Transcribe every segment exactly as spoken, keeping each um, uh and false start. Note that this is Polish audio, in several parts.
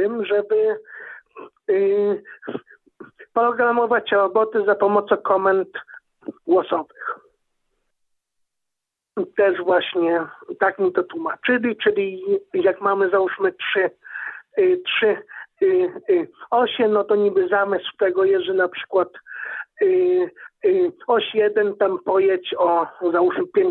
tym, żeby yy, programować roboty za pomocą komend głosowych. Też właśnie tak mi to tłumaczyli, czyli jak mamy załóżmy trzy, yy, trzy yy, yy, osie, no to niby zamysł tego jest, że na przykład yy, yy, oś jeden tam pojedź o załóżmy pięć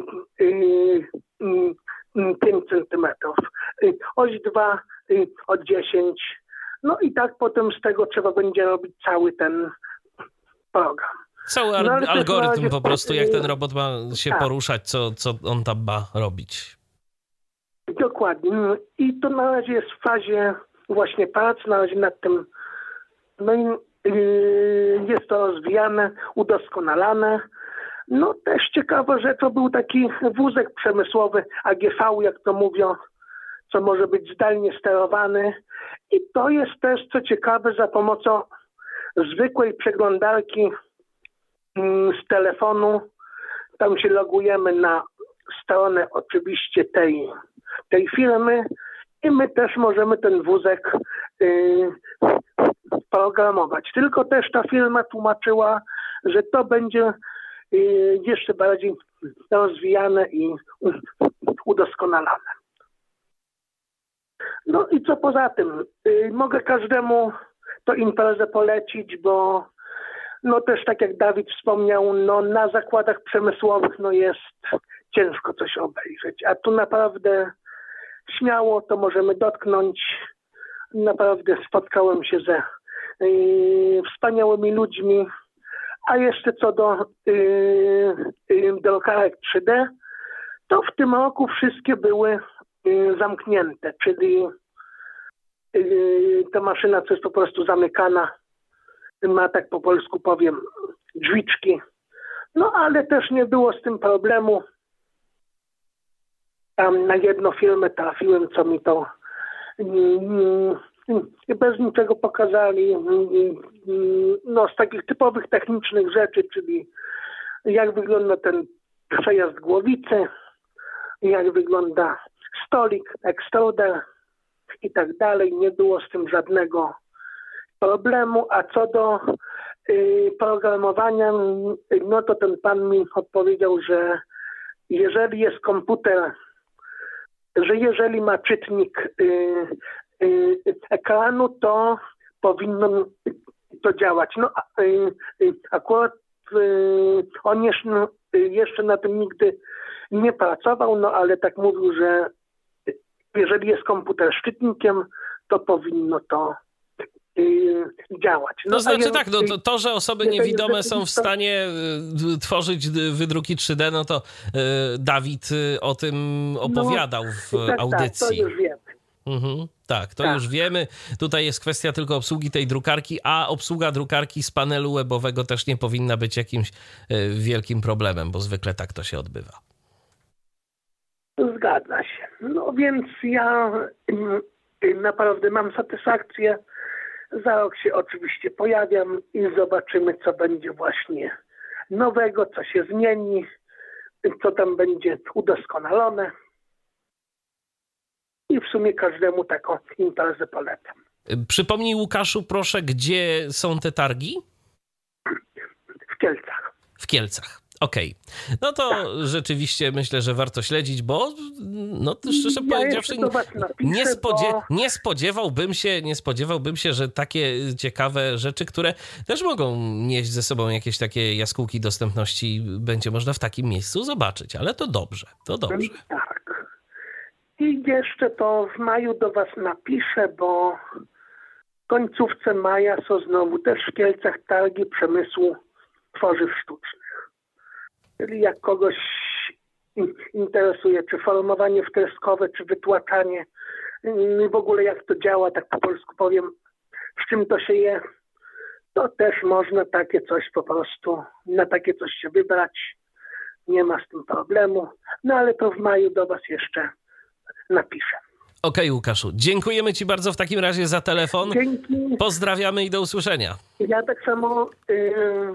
centymetrów, yy, oś dwa yy, o dziesięć, no i tak potem z tego trzeba będzie robić cały ten program. Cały no, algorytm razie, po prostu, jak ten robot ma się tak. poruszać, co, co on tam ma robić. Dokładnie. I to na razie jest w fazie właśnie prac, na razie nad tym, no i yy, jest to rozwijane, udoskonalane. No też ciekawa rzecz, to był taki wózek przemysłowy A G V, jak to mówią, co może być zdalnie sterowany. I to jest też, co ciekawe, za pomocą zwykłej przeglądarki z telefonu. Tam się logujemy na stronę oczywiście tej, tej firmy i my też możemy ten wózek yy, programować. Tylko też ta firma tłumaczyła, że to będzie yy, jeszcze bardziej rozwijane i udoskonalane. No i co poza tym? Yy, mogę każdemu to imprezę polecić, bo no też tak jak Dawid wspomniał, no na zakładach przemysłowych no jest ciężko coś obejrzeć, a tu naprawdę śmiało to możemy dotknąć. Naprawdę spotkałem się ze yy, wspaniałymi ludźmi, a jeszcze co do yy, yy, drukarek trzy D, to w tym roku wszystkie były yy, zamknięte, czyli yy, ta maszyna, co jest po prostu zamykana, ma, tak po polsku powiem, drzwiczki. No ale też nie było z tym problemu. Tam na jedną firmę trafiłem, co mi to bez niczego pokazali. No z takich typowych technicznych rzeczy, czyli jak wygląda ten przejazd głowicy, jak wygląda stolik, ekstruder i tak dalej. Nie było z tym żadnego problemu, a co do y, programowania, no to ten pan mi odpowiedział, że jeżeli jest komputer, że jeżeli ma czytnik y, y, ekranu, to powinno to działać. No y, y, akurat y, on jeszcze, jeszcze na tym nigdy nie pracował, no ale tak mówił, że jeżeli jest komputer z czytnikiem, to powinno to działać. No, to znaczy ja, tak, no, to, to, że osoby niewidome są w stanie tworzyć wydruki trzy D, no to y, Dawid o tym opowiadał w no, tak, audycji. Tak, to już wiemy. Mhm, tak, to tak. już wiemy. Tutaj jest kwestia tylko obsługi tej drukarki, a obsługa drukarki z panelu webowego też nie powinna być jakimś y, wielkim problemem, bo zwykle tak to się odbywa. Zgadza się. No więc ja y, naprawdę mam satysfakcję. Za rok się oczywiście pojawiam i zobaczymy, co będzie właśnie nowego, co się zmieni, co tam będzie udoskonalone. I w sumie każdemu taką imprezę polecam. Przypomnij, Łukaszu, proszę, gdzie są te targi? W Kielcach. W Kielcach. Okej. Okay. No to tak. Rzeczywiście myślę, że warto śledzić, bo no szczerze ja powiedziawszy napiszę, nie, spodzie- bo... nie spodziewałbym się, nie spodziewałbym się, że takie ciekawe rzeczy, które też mogą nieść ze sobą jakieś takie jaskółki dostępności, będzie można w takim miejscu zobaczyć, ale to dobrze, to dobrze. Tak. I jeszcze to w maju do was napiszę, bo w końcówce maja są znowu też w Kielcach targi przemysłu tworzyw sztucznych. Czyli jak kogoś interesuje, czy formowanie wtryskowe, czy wytłaczanie, w ogóle jak to działa, tak po polsku powiem, z czym to się je, to też można takie coś po prostu, na takie coś się wybrać. Nie ma z tym problemu. No ale to w maju do was jeszcze napiszę. Okej, okay, Łukaszu. Dziękujemy ci bardzo w takim razie za telefon. Dzięki. Pozdrawiamy i do usłyszenia. Ja tak samo... Yy...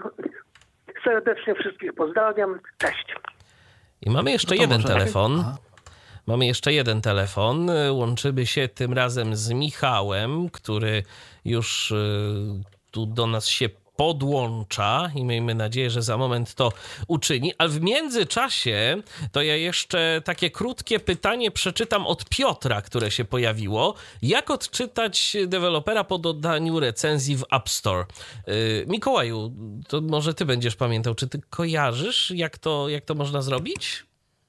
Serdecznie wszystkich pozdrawiam. Cześć. I mamy jeszcze no jeden może. telefon. Aha. Mamy jeszcze jeden telefon. Łączymy się tym razem z Michałem, który już tu do nas się podłącza i miejmy nadzieję, że za moment to uczyni. Ale w międzyczasie to ja jeszcze takie krótkie pytanie przeczytam od Piotra, które się pojawiło. Jak odczytać dewelopera po dodaniu recenzji w App Store? Yy, Mikołaju, to może ty będziesz pamiętał. Czy ty kojarzysz, jak to, jak to można zrobić?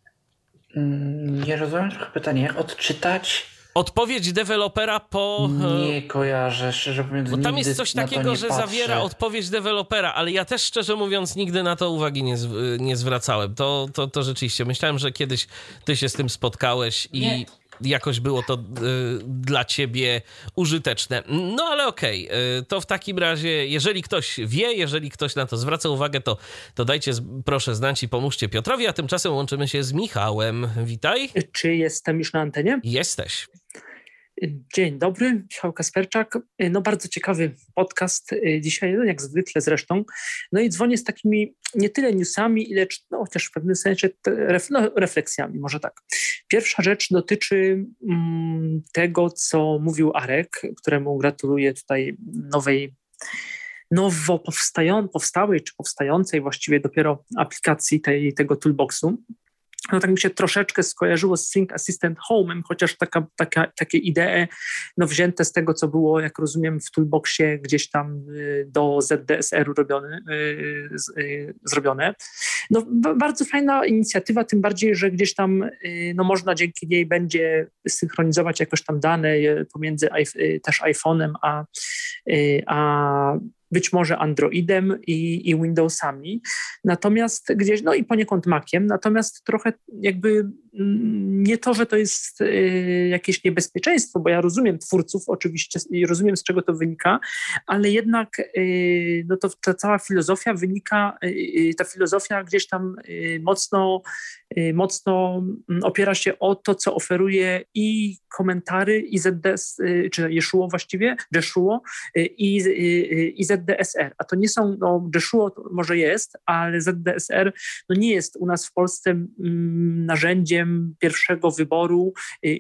Nie rozumiem trochę pytania. Jak odczytać... Odpowiedź dewelopera po... Nie kojarzę, szczerze mówiąc. Bo tam jest coś takiego, że patrzę. zawiera odpowiedź dewelopera, ale ja też szczerze mówiąc nigdy na to uwagi nie, z, nie zwracałem. To, to, to rzeczywiście. Myślałem, że kiedyś ty się z tym spotkałeś i nie. jakoś było to y, dla ciebie użyteczne. No ale okej, okay. To w takim razie, jeżeli ktoś wie, jeżeli ktoś na to zwraca uwagę, to, to dajcie proszę znać i pomóżcie Piotrowi, a tymczasem łączymy się z Michałem. Witaj. Czy jestem już na antenie? Jesteś. Dzień dobry, Michał Kasperczak. No bardzo ciekawy podcast dzisiaj, no jak zwykle zresztą. No i dzwonię z takimi nie tyle newsami, ile no, chociaż w pewnym sensie ref, no, refleksjami, może tak. Pierwsza rzecz dotyczy mm, tego, co mówił Arek, któremu gratuluję tutaj nowej nowo powstają, powstałej czy powstającej właściwie dopiero aplikacji tej, tego toolboxu. No tak mi się troszeczkę skojarzyło z Sync Assistant Home'em, chociaż taka, taka, takie idee no wzięte z tego, co było, jak rozumiem, w toolboxie gdzieś tam do Z D S R-u robione, zrobione. No bardzo fajna inicjatywa, tym bardziej, że gdzieś tam no można dzięki niej będzie synchronizować jakoś tam dane pomiędzy też iPhone'em a, a być może Androidem i, i Windowsami, natomiast gdzieś, no i poniekąd Maciem, natomiast trochę jakby nie to, że to jest y, jakieś niebezpieczeństwo, bo ja rozumiem twórców oczywiście i rozumiem, z czego to wynika, ale jednak y, no to ta cała filozofia wynika, y, ta filozofia gdzieś tam y, mocno, y, mocno opiera się o to, co oferuje i komentary, i Z D S, y, czy Jeszuo właściwie, Jeszuo y, i, y, i Z D S R, a to nie są, no Jeszuo to może jest, ale Z D S R no nie jest u nas w Polsce mm, narzędziem pierwszego wyboru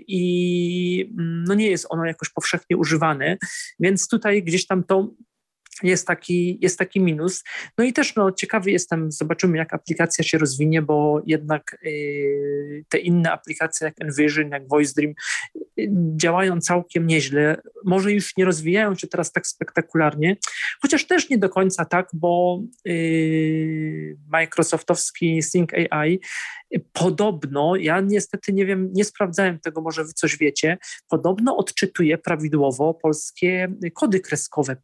i no nie jest ono jakoś powszechnie używane, więc tutaj gdzieś tam to jest taki, jest taki minus. No i też no, ciekawy jestem, zobaczymy jak aplikacja się rozwinie, bo jednak yy, te inne aplikacje jak Envision, jak VoiceDream yy, działają całkiem nieźle. Może już nie rozwijają się teraz tak spektakularnie, chociaż też nie do końca tak, bo yy, Microsoftowski Sync A I podobno, ja niestety nie wiem, nie sprawdzałem tego, może wy coś wiecie, podobno odczytuje prawidłowo polskie kody kreskowe,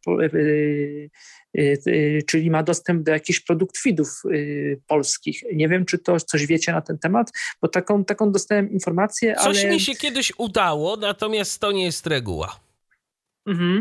czyli ma dostęp do jakichś produkt feedów polskich. Nie wiem, czy to coś wiecie na ten temat, bo taką, taką dostałem informację, coś ale... Coś mi się kiedyś udało, natomiast to nie jest reguła. Mhm.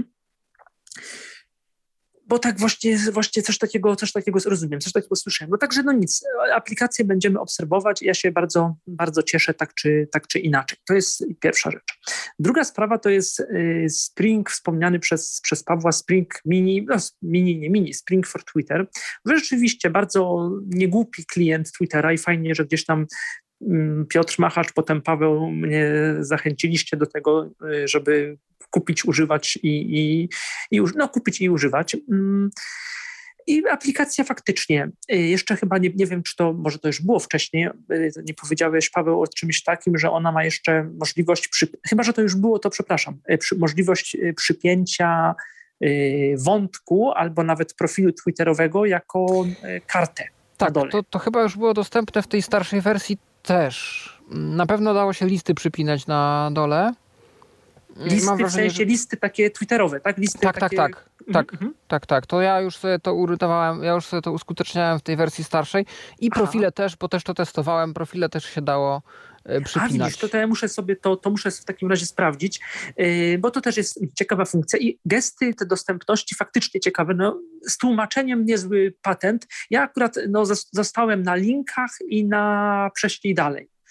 Bo tak właśnie, właśnie coś takiego, coś takiego rozumiem, coś takiego słyszałem. No także no nic, aplikację będziemy obserwować i ja się bardzo, bardzo cieszę tak czy, tak czy inaczej. To jest pierwsza rzecz. Druga sprawa to jest Spring, wspomniany przez, przez Pawła Spring Mini, no mini, nie mini, Spring for Twitter. Rzeczywiście bardzo niegłupi klient Twittera i fajnie, że gdzieś tam Piotr Machacz, potem Paweł mnie zachęciliście do tego, żeby kupić, używać i, i, i no, kupić i używać. I aplikacja faktycznie, jeszcze chyba nie, nie wiem, czy to, może to już było wcześniej, nie powiedziałeś, Paweł, o czymś takim, że ona ma jeszcze możliwość, przy, chyba, że to już było, to przepraszam, przy, możliwość przypięcia wątku albo nawet profilu twitterowego jako kartę. Tak, to, to chyba już było dostępne w tej starszej wersji też. Na pewno dało się listy przypinać na dole. Listy, Mam wrażenie, w sensie że... listy takie twitterowe, tak? Listy tak, takie... tak, tak, tak, mhm. tak, tak. To ja już sobie to urytowałem, ja już sobie to uskuteczniałem w tej wersji starszej i profile Aha. też, bo też to testowałem, profile też się dało y, przypinać. A widzisz, to, to ja muszę sobie, to, to muszę w takim razie sprawdzić, yy, bo to też jest ciekawa funkcja i gesty, te dostępności faktycznie ciekawe, no z tłumaczeniem niezły patent. Ja akurat no, zostałem na linkach i na prześlij dalej.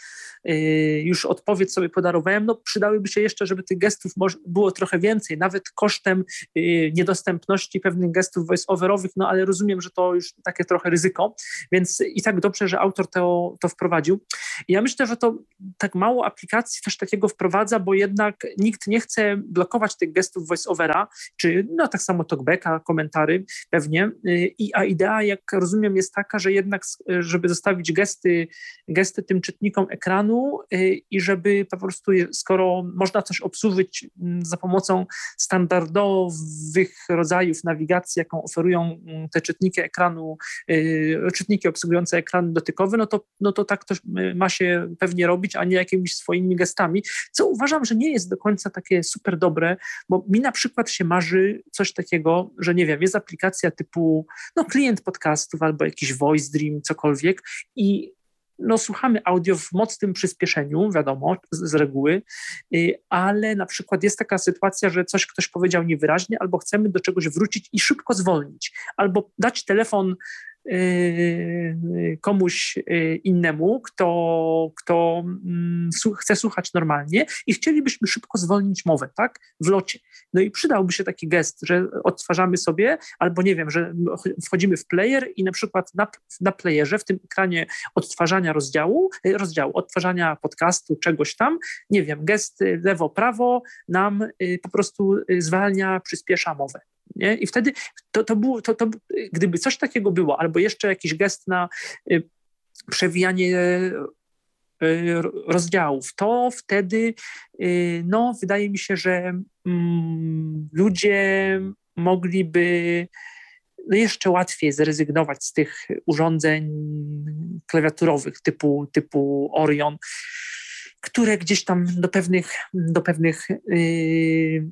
już odpowiedź sobie podarowałem, no przydałyby się jeszcze, żeby tych gestów było trochę więcej, nawet kosztem niedostępności pewnych gestów voice-overowych, no ale rozumiem, że to już takie trochę ryzyko, więc i tak dobrze, że autor to, to wprowadził. I ja myślę, że to tak mało aplikacji też takiego wprowadza, bo jednak nikt nie chce blokować tych gestów voice-overa, czy no tak samo talkbacka, komentary pewnie. I, a idea, jak rozumiem, jest taka, że jednak, żeby zostawić gesty, gesty tym czytnikom ekranu i żeby po prostu, skoro można coś obsłużyć za pomocą standardowych rodzajów nawigacji, jaką oferują te czytniki ekranu, czytniki obsługujące ekrany dotykowe, no to, no to tak to ma się pewnie robić, a nie jakimiś swoimi gestami, co uważam, że nie jest do końca takie super dobre, bo mi na przykład się marzy coś takiego, że nie wiem, jest aplikacja typu no, klient podcastów albo jakiś Voice Dream, cokolwiek i no, słuchamy audio w mocnym przyspieszeniu, wiadomo, z, z reguły, ale na przykład jest taka sytuacja, że coś ktoś powiedział niewyraźnie albo chcemy do czegoś wrócić i szybko zwolnić, albo dać telefon komuś innemu, kto, kto chce słuchać normalnie i chcielibyśmy szybko zwolnić mowę, tak, w locie. No i przydałby się taki gest, że odtwarzamy sobie, albo nie wiem, że wchodzimy w player i na przykład na, na playerze, w tym ekranie odtwarzania rozdziału, rozdziału, odtwarzania podcastu, czegoś tam, nie wiem, gest lewo-prawo nam po prostu zwalnia, przyspiesza mowę. Nie? I wtedy to, to było, to, to, gdyby coś takiego było, albo jeszcze jakiś gest na y, przewijanie y, rozdziałów, to wtedy y, no, wydaje mi się, że mm, ludzie mogliby no, jeszcze łatwiej zrezygnować z tych urządzeń klawiaturowych typu, typu Orion, które gdzieś tam do pewnych, do pewnych y,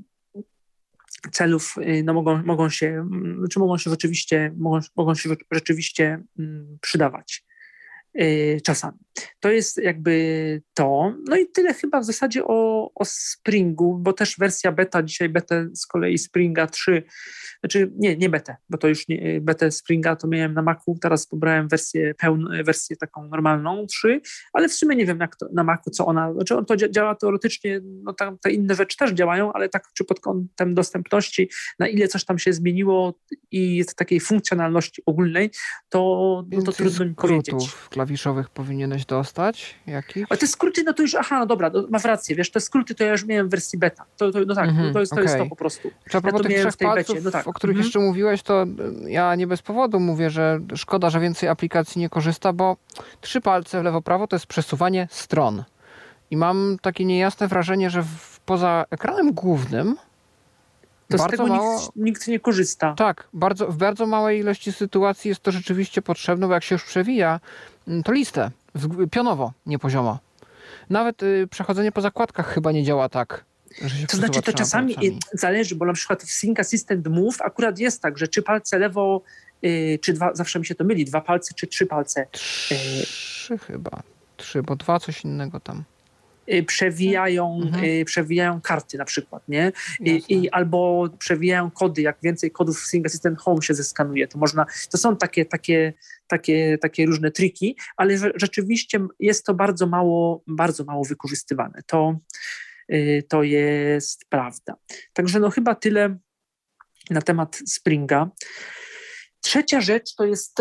celów no, mogą, mogą się, czy mogą się rzeczywiście, mogą, mogą się rzeczywiście przydawać yy, czasami. To jest jakby to. No i tyle chyba w zasadzie o, o Springu, bo też wersja beta, dzisiaj betę z kolei Springa trzy, znaczy nie, nie betę, bo to już nie, betę Springa to miałem na Macu, teraz pobrałem wersję pełną, wersję taką normalną trzy, ale w sumie nie wiem jak to na Macu, co ona, znaczy on to działa teoretycznie, no tam te inne rzeczy też działają, ale tak czy pod kątem dostępności, na ile coś tam się zmieniło i takiej funkcjonalności ogólnej, to, no to trudno mi powiedzieć. Klawiszowych powinieneś dostać jakichś? Ale te skróty, no to już, aha, no dobra, no, masz rację, wiesz, te skróty to ja już miałem w wersji beta. To, to, no tak, mm-hmm, to, jest, to okay. jest to po prostu. Czy a propos ja tych trzech palców, no tak. o których mm-hmm. jeszcze mówiłeś, to ja nie bez powodu mówię, że szkoda, że więcej aplikacji nie korzysta, bo trzy palce w lewo-prawo to jest przesuwanie stron. I mam takie niejasne wrażenie, że w, poza ekranem głównym to bardzo z tego mało, nikt, nikt nie korzysta. Tak, bardzo, w bardzo małej ilości sytuacji jest to rzeczywiście potrzebne, bo jak się już przewija, to listę, pionowo, nie poziomo. Nawet y, przechodzenie po zakładkach chyba nie działa tak, że się to znaczy to czasami palcami. Zależy, bo na przykład w Sync Assistant Move akurat jest tak, że czy palce lewo, y, czy dwa, zawsze mi się to myli, dwa palce czy trzy palce. Trzy y, chyba, trzy, bo dwa coś innego tam. Przewijają, mhm. przewijają karty na przykład, nie? I, i albo przewijają kody, jak więcej kodów w Sync Assistant Home się zeskanuje, to można, to są takie, takie, takie, takie różne triki, ale rzeczywiście jest to bardzo mało, bardzo mało wykorzystywane. To, to jest prawda. Także no chyba tyle na temat Springa. Trzecia rzecz to jest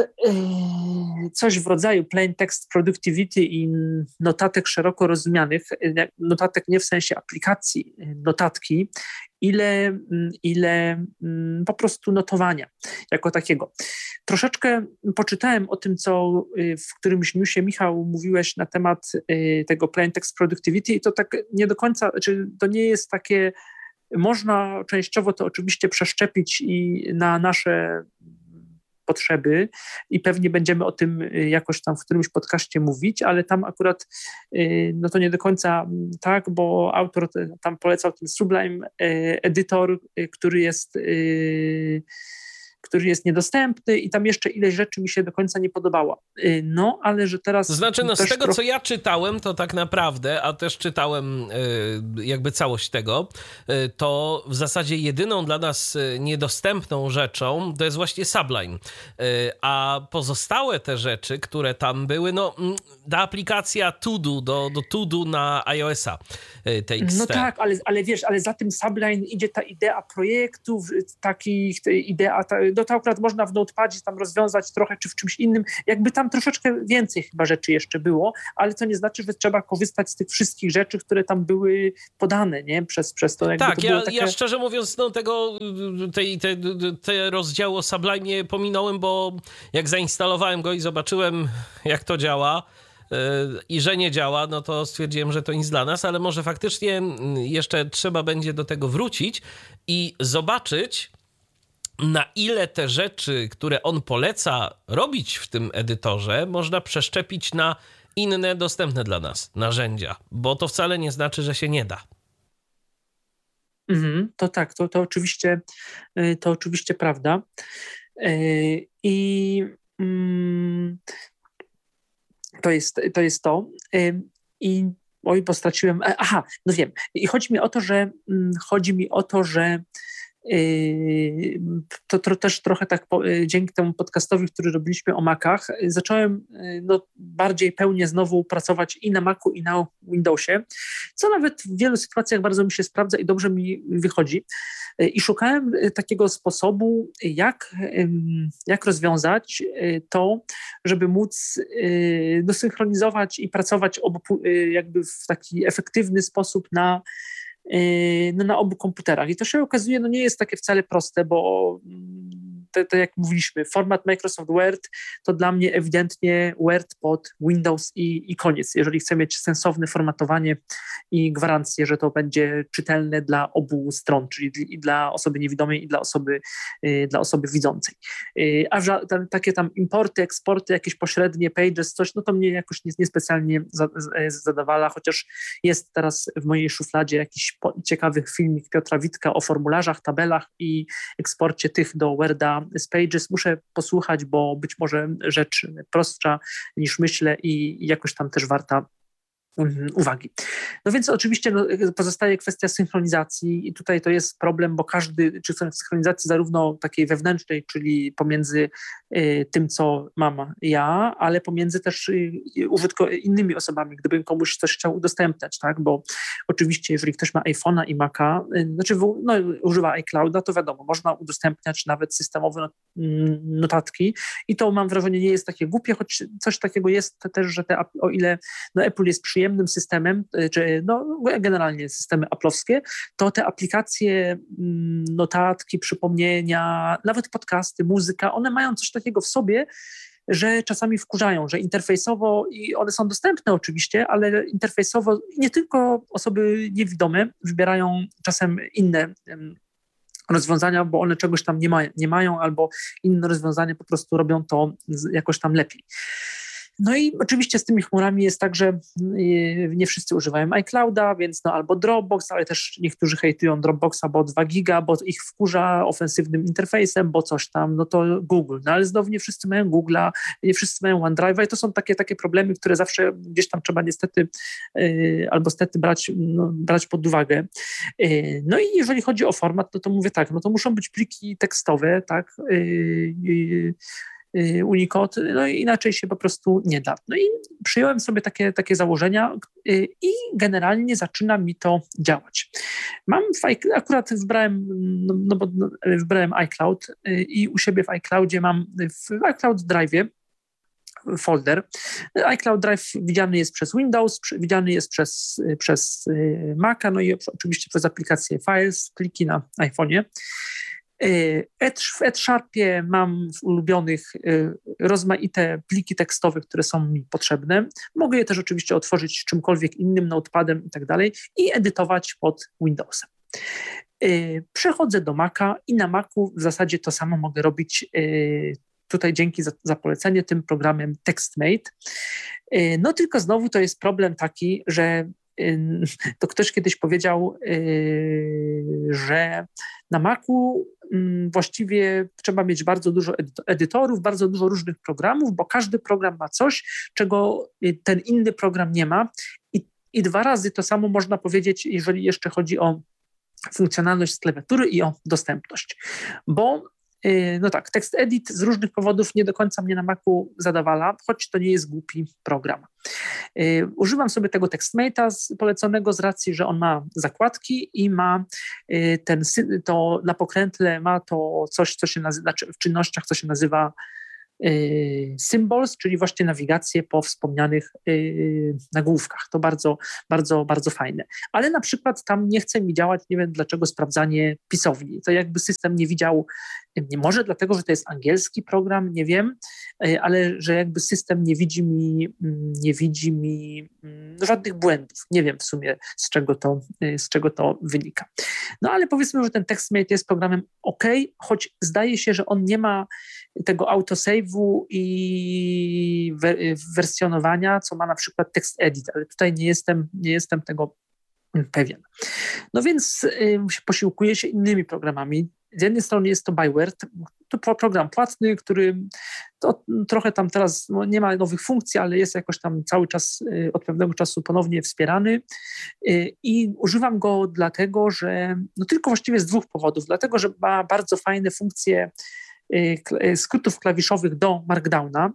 yy, coś w rodzaju plain text productivity i notatek szeroko rozumianych, notatek nie w sensie aplikacji, notatki, ile, ile yy, po prostu notowania jako takiego. Troszeczkę poczytałem o tym, co w którymś newsie, Michał, mówiłeś na temat yy, tego plain text productivity i to tak nie do końca, znaczy to nie jest takie, można częściowo to oczywiście przeszczepić i na nasze potrzeby i pewnie będziemy o tym jakoś tam w którymś podcaście mówić, ale tam akurat no to nie do końca tak, bo autor tam polecał ten Sublime Editor, który jest który jest niedostępny i tam jeszcze ileś rzeczy mi się do końca nie podobała. No, ale że teraz... To znaczy, no z tego, trochę... co ja czytałem, to tak naprawdę, a też czytałem jakby całość tego, to w zasadzie jedyną dla nas niedostępną rzeczą to jest właśnie Sublime. A pozostałe te rzeczy, które tam były, no ta aplikacja To-Do, do, do To-Do na iOS-a T X T. No tak, ale, ale wiesz, ale za tym Sublime idzie ta idea projektów, takich, idea, ta, no to akurat można w Notepadzie tam rozwiązać trochę, czy w czymś innym, jakby tam troszeczkę więcej chyba rzeczy jeszcze było, ale to nie znaczy, że trzeba korzystać z tych wszystkich rzeczy, które tam były podane, nie? Przez, przez to. Jakby tak, to ja, takie... ja szczerze mówiąc, no tego, tej, te, te rozdziału o Sublime pominąłem, bo jak zainstalowałem go i zobaczyłem, jak to działa, i że nie działa, no to stwierdziłem, że to nic dla nas, ale może faktycznie jeszcze trzeba będzie do tego wrócić i zobaczyć, na ile te rzeczy, które on poleca robić w tym edytorze, można przeszczepić na inne dostępne dla nas narzędzia, bo to wcale nie znaczy, że się nie da. Mhm, to tak, to, to, oczywiście, to oczywiście prawda. I mm, To jest, to jest to. I oj, bo straciłem. Aha, no wiem. I chodzi mi o to, że chodzi mi o to, że to, to też trochę tak po, dzięki temu podcastowi, który robiliśmy o Macach, zacząłem no, bardziej pełnie znowu pracować i na Macu, i na Windowsie, co nawet w wielu sytuacjach bardzo mi się sprawdza i dobrze mi wychodzi. I szukałem takiego sposobu, jak, jak rozwiązać to, żeby móc dosynchronizować i pracować obu, jakby w taki efektywny sposób na No, na obu komputerach. I to się okazuje, no nie jest takie wcale proste, bo to, to jak mówiliśmy, format Microsoft Word to dla mnie ewidentnie Word pod Windows i, i koniec. Jeżeli chcę mieć sensowne formatowanie i gwarancję, że to będzie czytelne dla obu stron, czyli i dla osoby niewidomej i dla osoby, y, dla osoby widzącej. Y, a że tam, takie tam importy, eksporty, jakieś pośrednie pages, coś, no to mnie jakoś nie, niespecjalnie za, zadawala, chociaż jest teraz w mojej szufladzie jakiś po, ciekawy filmik Piotra Witka o formularzach, tabelach i eksporcie tych do Worda z Pages. Muszę posłuchać, bo być może rzecz prostsza niż myślę i jakoś tam też warta uwagi. No więc oczywiście no, pozostaje kwestia synchronizacji i tutaj to jest problem, bo każdy, czy synchronizacji zarówno takiej wewnętrznej, czyli pomiędzy y, tym, co mam ja, ale pomiędzy też y, użytko- innymi osobami, gdybym komuś coś chciał udostępniać, tak, bo oczywiście jeżeli ktoś ma iPhone'a i Maca, y, znaczy w, no, używa iClouda, to wiadomo, można udostępniać nawet systemowe not- notatki i to mam wrażenie nie jest takie głupie, choć coś takiego jest też, że te, o ile no, Apple jest przyjemny przyjemnym systemem, czy no, generalnie systemy aplowskie, to te aplikacje, notatki, przypomnienia, nawet podcasty, muzyka, one mają coś takiego w sobie, że czasami wkurzają, że interfejsowo, i one są dostępne oczywiście, ale interfejsowo nie tylko osoby niewidome wybierają czasem inne rozwiązania, bo one czegoś tam nie, ma, nie mają, albo inne rozwiązania po prostu robią to jakoś tam lepiej. No i oczywiście z tymi chmurami jest tak, że nie wszyscy używają iClouda, więc no albo Dropbox, ale też niektórzy hejtują Dropboxa, bo dwa giga, bo ich wkurza ofensywnym interfejsem, bo coś tam, no to Google. No ale znowu nie wszyscy mają Google'a, nie wszyscy mają OneDrive'a i to są takie, takie problemy, które zawsze gdzieś tam trzeba niestety yy, albo stety brać, no, brać pod uwagę. Yy, no i jeżeli chodzi o format, no to mówię tak, no to muszą być pliki tekstowe, tak, yy, yy, Unicode, no i inaczej się po prostu nie da. No i przyjąłem sobie takie, takie założenia i generalnie zaczyna mi to działać. Mam w, akurat wybrałem, no, no bo wybrałem iCloud i u siebie w iCloudzie mam w iCloud Drive'ie folder. iCloud Drive widziany jest przez Windows, widziany jest przez, przez Maca, no i oczywiście przez aplikację Files, pliki na iPhone'ie. W Edsharpie mam w ulubionych rozmaite pliki tekstowe, które są mi potrzebne. Mogę je też oczywiście otworzyć czymkolwiek innym, notepadem i tak dalej i edytować pod Windowsem. Przechodzę do Maca i na Macu w zasadzie to samo mogę robić tutaj dzięki za, za polecenie tym programem TextMate. No tylko znowu to jest problem taki, że to ktoś kiedyś powiedział, że na Macu właściwie trzeba mieć bardzo dużo edytorów, bardzo dużo różnych programów, bo każdy program ma coś, czego ten inny program nie ma. I, i dwa razy to samo można powiedzieć, jeżeli jeszcze chodzi o funkcjonalność z klawiatury i o dostępność. Bo no tak, TextEdit z różnych powodów nie do końca mnie na Macu zadawala, choć to nie jest głupi program. Używam sobie tego TextMate'a poleconego z racji, że on ma zakładki i ma ten, to na pokrętle ma to coś, co się nazywa, znaczy w czynnościach, co się nazywa symbols, czyli właśnie nawigację po wspomnianych nagłówkach. To bardzo, bardzo, bardzo fajne. Ale na przykład tam nie chce mi działać, nie wiem dlaczego, sprawdzanie pisowni. To jakby system nie widział, nie może dlatego, że to jest angielski program, nie wiem, ale że jakby system nie widzi mi, nie widzi mi żadnych błędów. Nie wiem w sumie z czego to, z czego to wynika. No ale powiedzmy, że ten TextMate jest programem OK, choć zdaje się, że on nie ma tego autosave'u i wersjonowania, co ma na przykład TextEdit, ale tutaj nie jestem, nie jestem tego pewien. No więc y, posiłkuję się innymi programami. Z jednej strony jest to Byword, to program płatny, który to trochę tam teraz no, nie ma nowych funkcji, ale jest jakoś tam cały czas y, od pewnego czasu ponownie wspierany y, i używam go dlatego, że no tylko właściwie z dwóch powodów. Dlatego, że ma bardzo fajne funkcje skrótów klawiszowych do Markdowna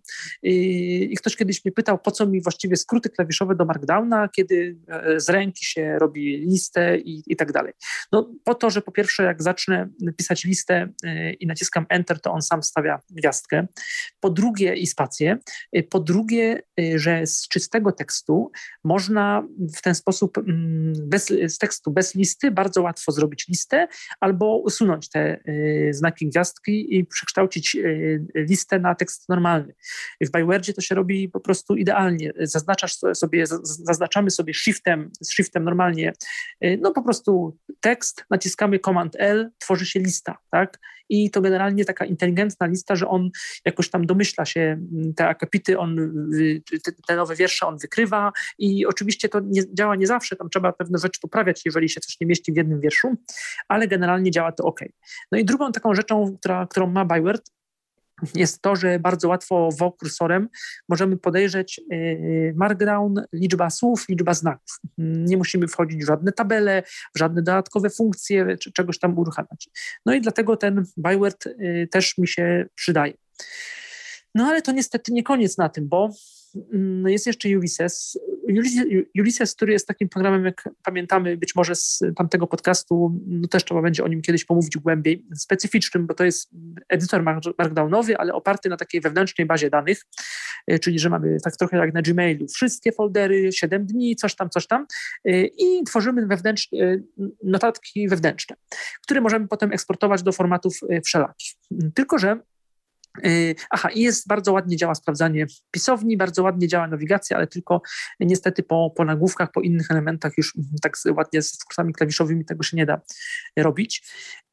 i ktoś kiedyś mnie pytał, po co mi właściwie skróty klawiszowe do Markdowna, kiedy z ręki się robi listę i, i tak dalej. No po to, że po pierwsze jak zacznę pisać listę i naciskam Enter, to on sam stawia gwiazdkę. Po drugie i spację. Po drugie, że z czystego tekstu można w ten sposób bez, z tekstu bez listy bardzo łatwo zrobić listę albo usunąć te znaki gwiazdki i przekształcić listę na tekst normalny. W Bywordzie to się robi po prostu idealnie. Zaznaczasz sobie, zaznaczamy sobie shiftem, z shiftem normalnie, no po prostu tekst, naciskamy Command L, tworzy się lista, tak? I to generalnie taka inteligentna lista, że on jakoś tam domyśla się, te akapity, on, te nowe wiersze on wykrywa i oczywiście to nie, działa nie zawsze, tam trzeba pewne rzeczy poprawiać, jeżeli się coś nie mieści w jednym wierszu, ale generalnie działa to ok. No i drugą taką rzeczą, która, którą ma Byword, jest to, że bardzo łatwo W O kursorem możemy podejrzeć Markdown, liczba słów, liczba znaków. Nie musimy wchodzić w żadne tabele, w żadne dodatkowe funkcje, czy czegoś tam uruchamiać. No i dlatego ten Byword też mi się przydaje. No ale to niestety nie koniec na tym, bo jest jeszcze Ulysses. Ulysses, który jest takim programem, jak pamiętamy być może z tamtego podcastu, no też trzeba będzie o nim kiedyś pomówić głębiej, specyficznym, bo to jest edytor markdownowy, ale oparty na takiej wewnętrznej bazie danych, czyli że mamy tak trochę jak na Gmailu wszystkie foldery, siedem dni, coś tam, coś tam i tworzymy wewnętrzne notatki wewnętrzne, które możemy potem eksportować do formatów wszelakich. Tylko że Aha, i jest bardzo ładnie działa sprawdzanie pisowni, bardzo ładnie działa nawigacja, ale tylko niestety po, po nagłówkach, po innych elementach już tak ładnie z skrótami klawiszowymi tego się nie da robić.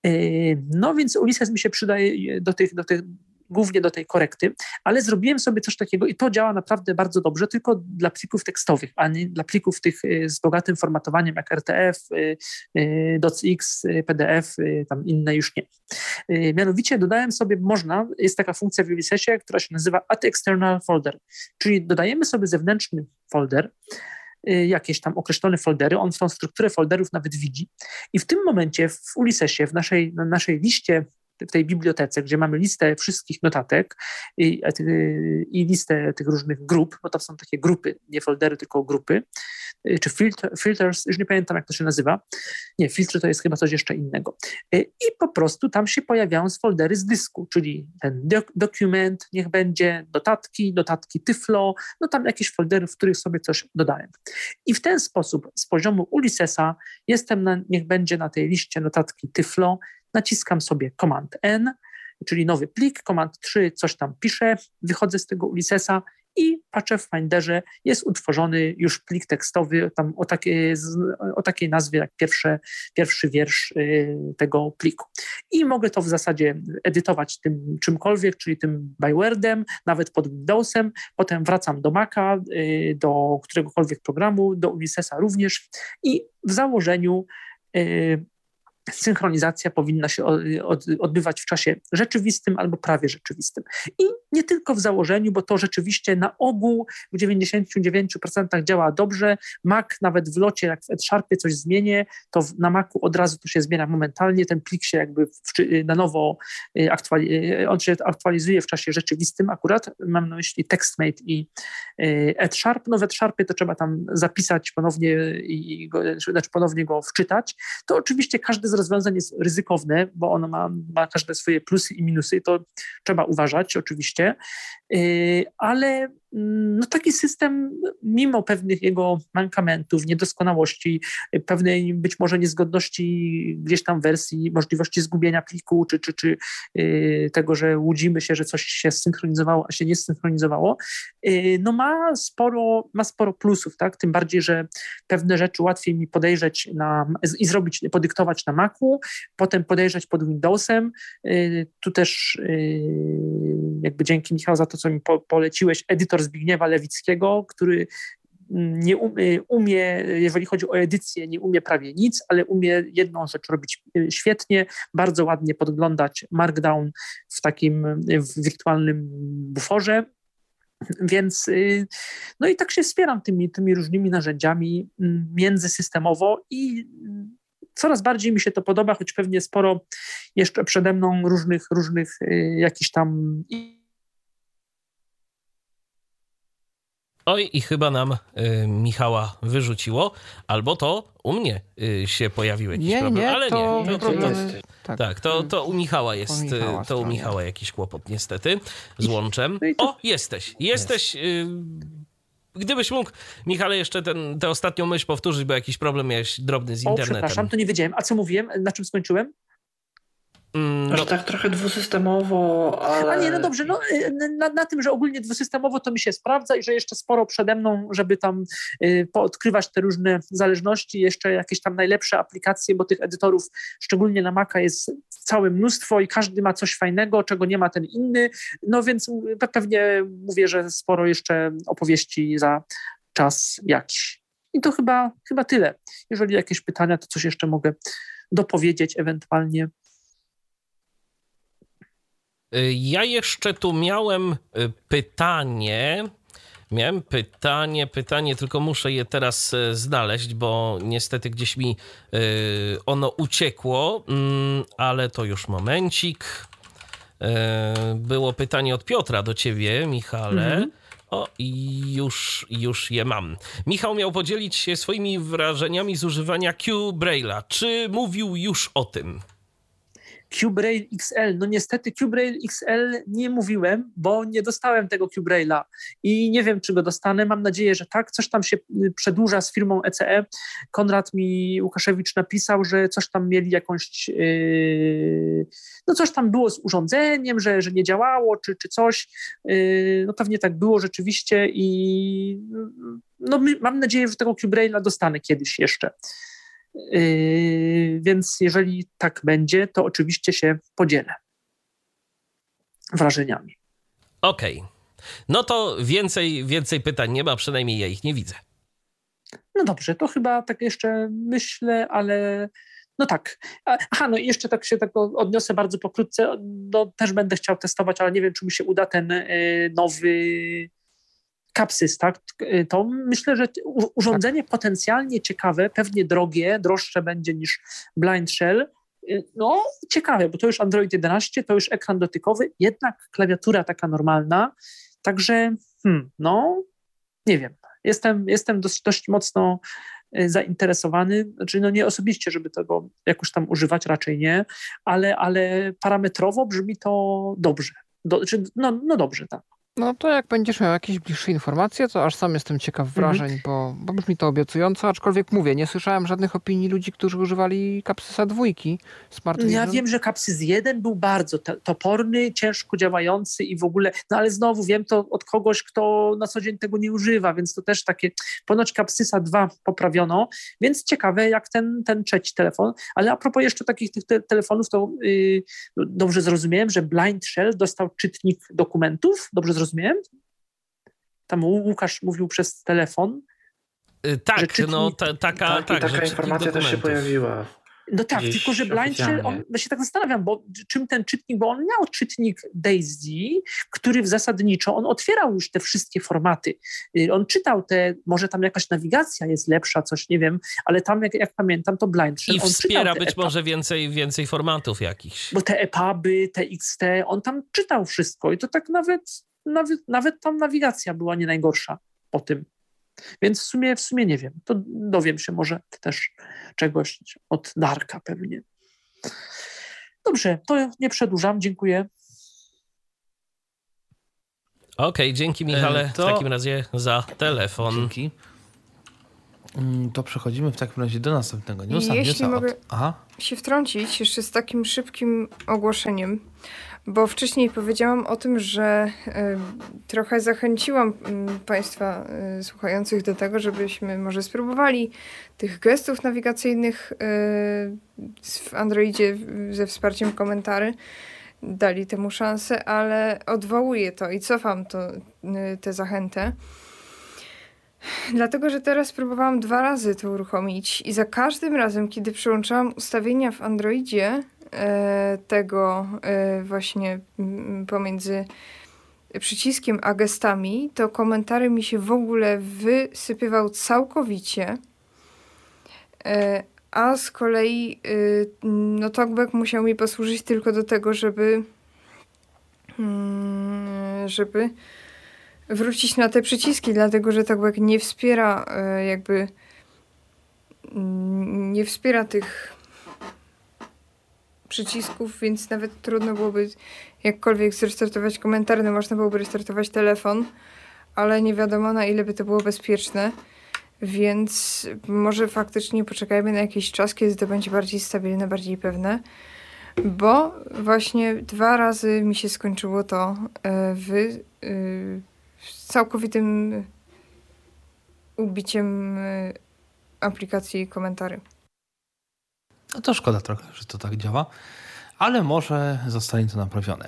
No więc Ulysses mi się przydaje do tych, do tych głównie do tej korekty, ale zrobiłem sobie coś takiego i to działa naprawdę bardzo dobrze, tylko dla plików tekstowych, a nie dla plików tych z bogatym formatowaniem jak R T F, docx, P D F, tam inne już nie. Mianowicie dodałem sobie, można, jest taka funkcja w Ulyssesie, która się nazywa add external folder, czyli dodajemy sobie zewnętrzny folder, jakieś tam określone foldery, on tą strukturę folderów nawet widzi i w tym momencie w Ulyssesie, w naszej, na naszej liście, w tej bibliotece, gdzie mamy listę wszystkich notatek i, i listę tych różnych grup, bo to są takie grupy, nie foldery, tylko grupy, czy filter, filters, już nie pamiętam jak to się nazywa. Nie, filtry to jest chyba coś jeszcze innego. I po prostu tam się pojawiają foldery z dysku, czyli ten dok- dokument, niech będzie notatki, notatki Tyflo, no tam jakieś foldery, w których sobie coś dodałem. I w ten sposób z poziomu Ulyssesa jestem, na, niech będzie na tej liście notatki Tyflo, naciskam sobie Command N, czyli nowy plik, Command trzy, coś tam piszę, wychodzę z tego Ulyssesa i patrzę w Finderze, jest utworzony już plik tekstowy tam o, takie, o takiej nazwie jak pierwsze, pierwszy wiersz tego pliku. I mogę to w zasadzie edytować tym czymkolwiek, czyli tym Bywordem, nawet pod Windowsem, potem wracam do Maca, do któregokolwiek programu, do Ulyssesa również i w założeniu synchronizacja powinna się odbywać w czasie rzeczywistym albo prawie rzeczywistym. I nie tylko w założeniu, bo to rzeczywiście na ogół w dziewięćdziesięciu dziewięciu procentach działa dobrze. Mac nawet w locie, jak w Edsharpie coś zmienię, to na Macu od razu to się zmienia momentalnie, ten plik się jakby w, na nowo aktualizuje, on się aktualizuje w czasie rzeczywistym akurat, mam na myśli TextMate i Edsharp. No w Edsharpie to trzeba tam zapisać ponownie i go, znaczy ponownie go wczytać. To oczywiście każdy z rozwiązań jest ryzykowne, bo ono ma, ma każde swoje plusy i minusy, to trzeba uważać oczywiście, ale no taki system, mimo pewnych jego mankamentów, niedoskonałości, pewnej być może niezgodności gdzieś tam wersji, możliwości zgubienia pliku, czy, czy, czy tego, że łudzimy się, że coś się zsynchronizowało, a się nie zsynchronizowało, no ma sporo, ma sporo plusów, tak? Tym bardziej, że pewne rzeczy łatwiej mi podejrzeć na, i zrobić, podyktować na Macu, potem podejrzeć pod Windowsem. Tu też jakby dzięki, Michał, za to, co mi po, poleciłeś, edytor Zbigniewa Lewickiego, który nie umie, umie, jeżeli chodzi o edycję, nie umie prawie nic, ale umie jedną rzecz robić świetnie, bardzo ładnie podglądać Markdown w takim w wirtualnym buforze. Więc no i tak się wspieram tymi, tymi różnymi narzędziami międzysystemowo i coraz bardziej mi się to podoba, choć pewnie sporo jeszcze przede mną różnych, różnych jakichś tam... Oj, i chyba nam y, Michała wyrzuciło, albo to u mnie y, się pojawił jakiś nie, problem, nie, ale to nie. No, to, to, tak, tak, to, to u Michała jest, u Michała to u Michała jakiś kłopot niestety z łączem. O, jesteś, jesteś... Y, Gdybyś mógł, Michale, jeszcze ten, tę ostatnią myśl powtórzyć, bo jakiś problem miałeś drobny z internetem. O, przepraszam, to nie wiedziałem. A co mówiłem? Na czym skończyłem? No, że tak trochę dwusystemowo, ale... A nie, no dobrze, no, na, na tym, że ogólnie dwusystemowo to mi się sprawdza i że jeszcze sporo przede mną, żeby tam y, poodkrywać te różne zależności, jeszcze jakieś tam najlepsze aplikacje, bo tych edytorów, szczególnie na Maca, jest całe mnóstwo i każdy ma coś fajnego, czego nie ma ten inny, no więc pewnie mówię, że sporo jeszcze opowieści za czas jakiś. I to chyba, chyba tyle. Jeżeli jakieś pytania, to coś jeszcze mogę dopowiedzieć ewentualnie. Ja jeszcze tu miałem pytanie, miałem pytanie, pytanie, tylko muszę je teraz znaleźć, bo niestety gdzieś mi ono uciekło, ale to już momencik. Było pytanie od Piotra do ciebie, Michale. Mhm. O, i już, już je mam. Michał miał podzielić się swoimi wrażeniami z używania Q-Braille'a. Czy mówił już o tym? Q-Braille X L. No niestety Q-Braille X L nie mówiłem, bo nie dostałem tego Q-Braille'a i nie wiem, czy go dostanę. Mam nadzieję, że tak. Coś tam się przedłuża z firmą E C E. Konrad mi, Łukaszewicz, napisał, że coś tam mieli jakąś... Yy, no coś tam było z urządzeniem, że, że nie działało, czy, czy coś. Yy, no pewnie tak było rzeczywiście i no, my, mam nadzieję, że tego Q-Braille'a dostanę kiedyś jeszcze. Yy, więc jeżeli tak będzie, to oczywiście się podzielę wrażeniami. Okej. Okay. No to więcej, więcej pytań nie ma, przynajmniej ja ich nie widzę. No dobrze, to chyba tak jeszcze myślę, ale no tak. Aha, no i jeszcze tak się tak odniosę bardzo pokrótce. No, też będę chciał testować, ale nie wiem, czy mi się uda ten y, nowy Capsys, tak? To myślę, że urządzenie tak. Potencjalnie ciekawe, pewnie drogie, droższe będzie niż Blind Shell. No ciekawe, bo to już Android jedenaście, to już ekran dotykowy, jednak klawiatura taka normalna, także hmm, no nie wiem, jestem, jestem dość, dość mocno zainteresowany, znaczy no nie osobiście, żeby tego jakoś tam używać, raczej nie, ale, ale parametrowo brzmi to dobrze, Do, czy, no, no dobrze, tak. No to jak będziesz miał jakieś bliższe informacje, to aż sam jestem ciekaw wrażeń, mhm. bo, bo brzmi to obiecująco, aczkolwiek mówię, nie słyszałem żadnych opinii ludzi, którzy używali Capsysa dwójki. Smart ja Vision. Wiem, że Capsys jeden był bardzo toporny, ciężko działający i w ogóle, no ale znowu wiem to od kogoś, kto na co dzień tego nie używa, więc to też takie, ponoć Capsysa dwa poprawiono, więc ciekawe jak ten, ten trzeci telefon, ale a propos jeszcze takich tych te, telefonów, to yy, dobrze zrozumiałem, że Blind Shell dostał czytnik dokumentów, dobrze zrozumiałem? Zrozumiałem? Tam Łukasz mówił przez telefon. Yy, tak, czytnik... no ta, taka, tak, tak, taka informacja też się pojawiła. No tak, tylko że Blind Shell, on, ja się tak zastanawiam, bo czym ten czytnik, bo on miał czytnik Daisy, który w zasadniczo, on otwierał już te wszystkie formaty. On czytał te, może tam jakaś nawigacja jest lepsza, coś nie wiem, ale tam jak, jak pamiętam, to Blind Shell, I on wspiera być E P U B. Może więcej, więcej formatów jakichś. Bo te E P U B-y, te X T, on tam czytał wszystko i to tak nawet, nawet, nawet tam nawigacja była nie najgorsza po tym. Więc w sumie, w sumie nie wiem. To dowiem się może też czegoś od Darka pewnie. Dobrze, to nie przedłużam. Dziękuję. Okej, okay, dzięki Michale to... w takim razie za telefon. Dzięki. To przechodzimy w takim razie do następnego newsa. Jeśli newsa mogę od... Aha. się wtrącić jeszcze z takim szybkim ogłoszeniem, bo wcześniej powiedziałam o tym, że y, trochę zachęciłam y, Państwa y, słuchających do tego, żebyśmy może spróbowali tych gestów nawigacyjnych y, w Androidzie ze wsparciem komentarzy. Dali temu szansę, ale odwołuję to i cofam to, y, tę zachętę. Dlatego, że teraz próbowałam dwa razy to uruchomić i za każdym razem, kiedy przełączałam ustawienia w Androidzie e, tego e, właśnie m, pomiędzy przyciskiem a gestami, to komentarz mi się w ogóle wysypywał całkowicie, e, a z kolei e, no TalkBack musiał mi posłużyć tylko do tego, żeby mm, żeby wrócić na te przyciski, dlatego że TalkBack nie wspiera e, jakby nie wspiera tych przycisków, więc nawet trudno byłoby jakkolwiek zrestartować komentarz, no można byłoby restartować telefon, ale nie wiadomo na ile by to było bezpieczne, więc może faktycznie poczekajmy na jakiś czas, kiedy to będzie bardziej stabilne, bardziej pewne, bo właśnie dwa razy mi się skończyło to e, w y, z całkowitym ubiciem aplikacji komentarzy. No to szkoda trochę, że to tak działa, ale może zostanie to naprawione.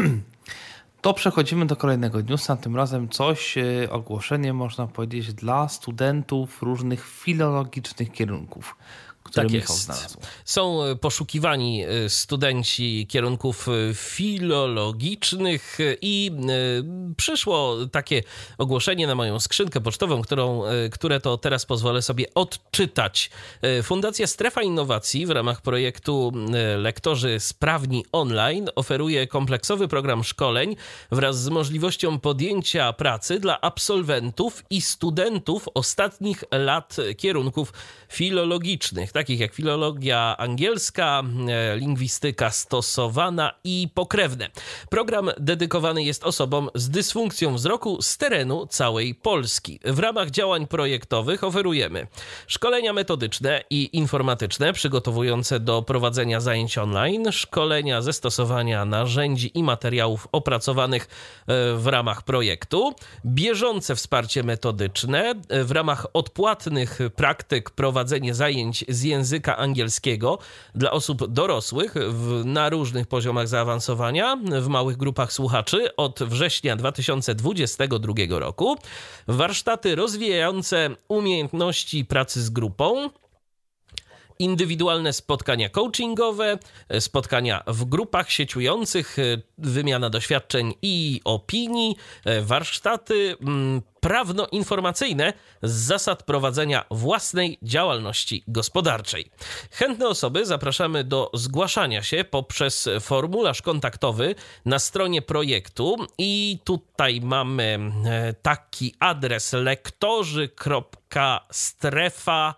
To przechodzimy do kolejnego newsa, tym razem coś, ogłoszenie można powiedzieć dla studentów różnych filologicznych kierunków, które tak Michał jest. znalazł. Są poszukiwani studenci kierunków filologicznych i przyszło takie ogłoszenie na moją skrzynkę pocztową, którą, które to teraz pozwolę sobie odczytać. Fundacja Strefa Innowacji w ramach projektu Lektorzy Sprawni Online oferuje kompleksowy program szkoleń wraz z możliwością podjęcia pracy dla absolwentów i studentów ostatnich lat kierunków filologicznych, takich jak filologia angielska, lingwistyka stosowana i pokrewne. Program dedykowany jest osobom z dysfunkcją wzroku z terenu całej Polski. W ramach działań projektowych oferujemy szkolenia metodyczne i informatyczne przygotowujące do prowadzenia zajęć online, szkolenia ze stosowania narzędzi i materiałów opracowanych w ramach projektu, bieżące wsparcie metodyczne w ramach odpłatnych praktyk prowadzenie zajęć z języka angielskiego dla osób dorosłych w, na różnych poziomach zaawansowania w małych grupach słuchaczy od września dwa tysiące dwudziestego drugiego roku, warsztaty rozwijające umiejętności pracy z grupą, indywidualne spotkania coachingowe, spotkania w grupach sieciujących, wymiana doświadczeń i opinii, warsztaty prawno-informacyjne z zasad prowadzenia własnej działalności gospodarczej. Chętne osoby zapraszamy do zgłaszania się poprzez formularz kontaktowy na stronie projektu i tutaj mamy taki adres lektorzy kropka strefa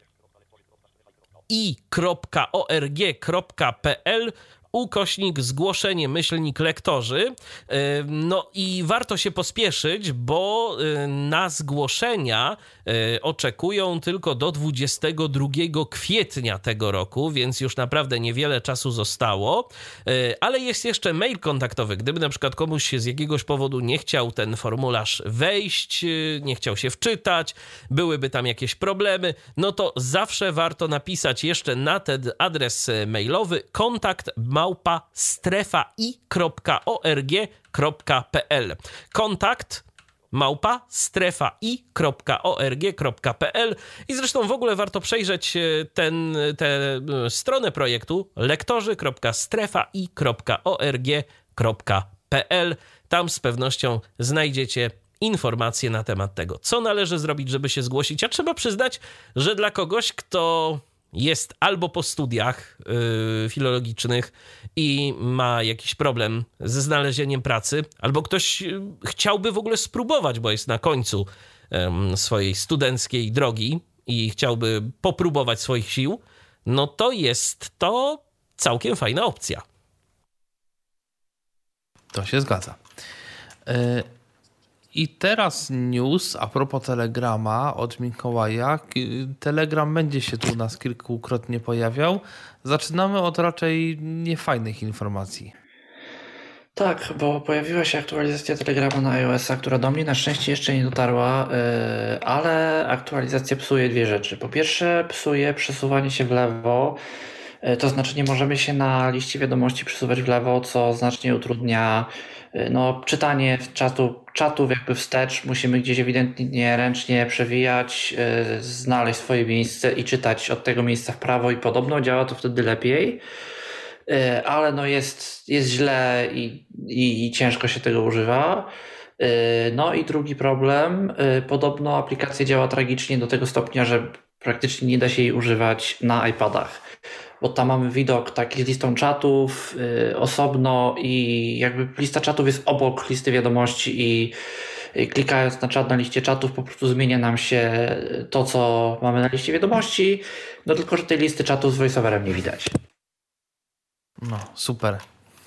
i kropka org kropka pl ukośnik zgłoszenie myślnik lektorzy. No i warto się pospieszyć, bo na zgłoszenia oczekują tylko do dwudziestego drugiego kwietnia tego roku, więc już naprawdę niewiele czasu zostało, ale jest jeszcze mail kontaktowy. Gdyby na przykład komuś się z jakiegoś powodu nie chciał ten formularz wejść, nie chciał się wczytać, byłyby tam jakieś problemy, no to zawsze warto napisać jeszcze na ten adres mailowy kontakt małpa strefa i kropka org kropka pl. Kontakt małpa strefa i kropka org kropka pl i zresztą w ogóle warto przejrzeć ten, tę stronę projektu lektorzy kropka strefa i kropka org kropka pl. Tam z pewnością znajdziecie informacje na temat tego, co należy zrobić, żeby się zgłosić. A trzeba przyznać, że dla kogoś, kto jest albo po studiach yy, filologicznych i ma jakiś problem ze znalezieniem pracy, albo ktoś yy, chciałby w ogóle spróbować, bo jest na końcu yy, swojej studenckiej drogi i chciałby popróbować swoich sił, no to jest to całkiem fajna opcja. To się zgadza. Yy... I teraz news a propos Telegrama od Mikołaja. Telegram będzie się tu u nas kilkukrotnie pojawiał. Zaczynamy od raczej niefajnych informacji. Tak, bo pojawiła się aktualizacja Telegrama na iOS-a, która do mnie na szczęście jeszcze nie dotarła, ale aktualizacja psuje dwie rzeczy. Po pierwsze, psuje przesuwanie się w lewo, to znaczy nie możemy się na liście wiadomości przesuwać w lewo, co znacznie utrudnia no, czytanie czatu, czatów jakby wstecz. Musimy gdzieś ewidentnie ręcznie przewijać, yy, znaleźć swoje miejsce i czytać od tego miejsca w prawo i podobno działa to wtedy lepiej, yy, ale no jest, jest źle i, i, i ciężko się tego używa. Yy, no i drugi problem, yy, podobno aplikacja działa tragicznie do tego stopnia, że praktycznie nie da się jej używać na iPadach. Bo tam mamy widok taki z listą czatów yy, osobno i jakby lista czatów jest obok listy wiadomości i, i klikając na czat na liście czatów po prostu zmienia nam się to, co mamy na liście wiadomości, no tylko, że tej listy czatów z voiceoverem nie widać. No, super.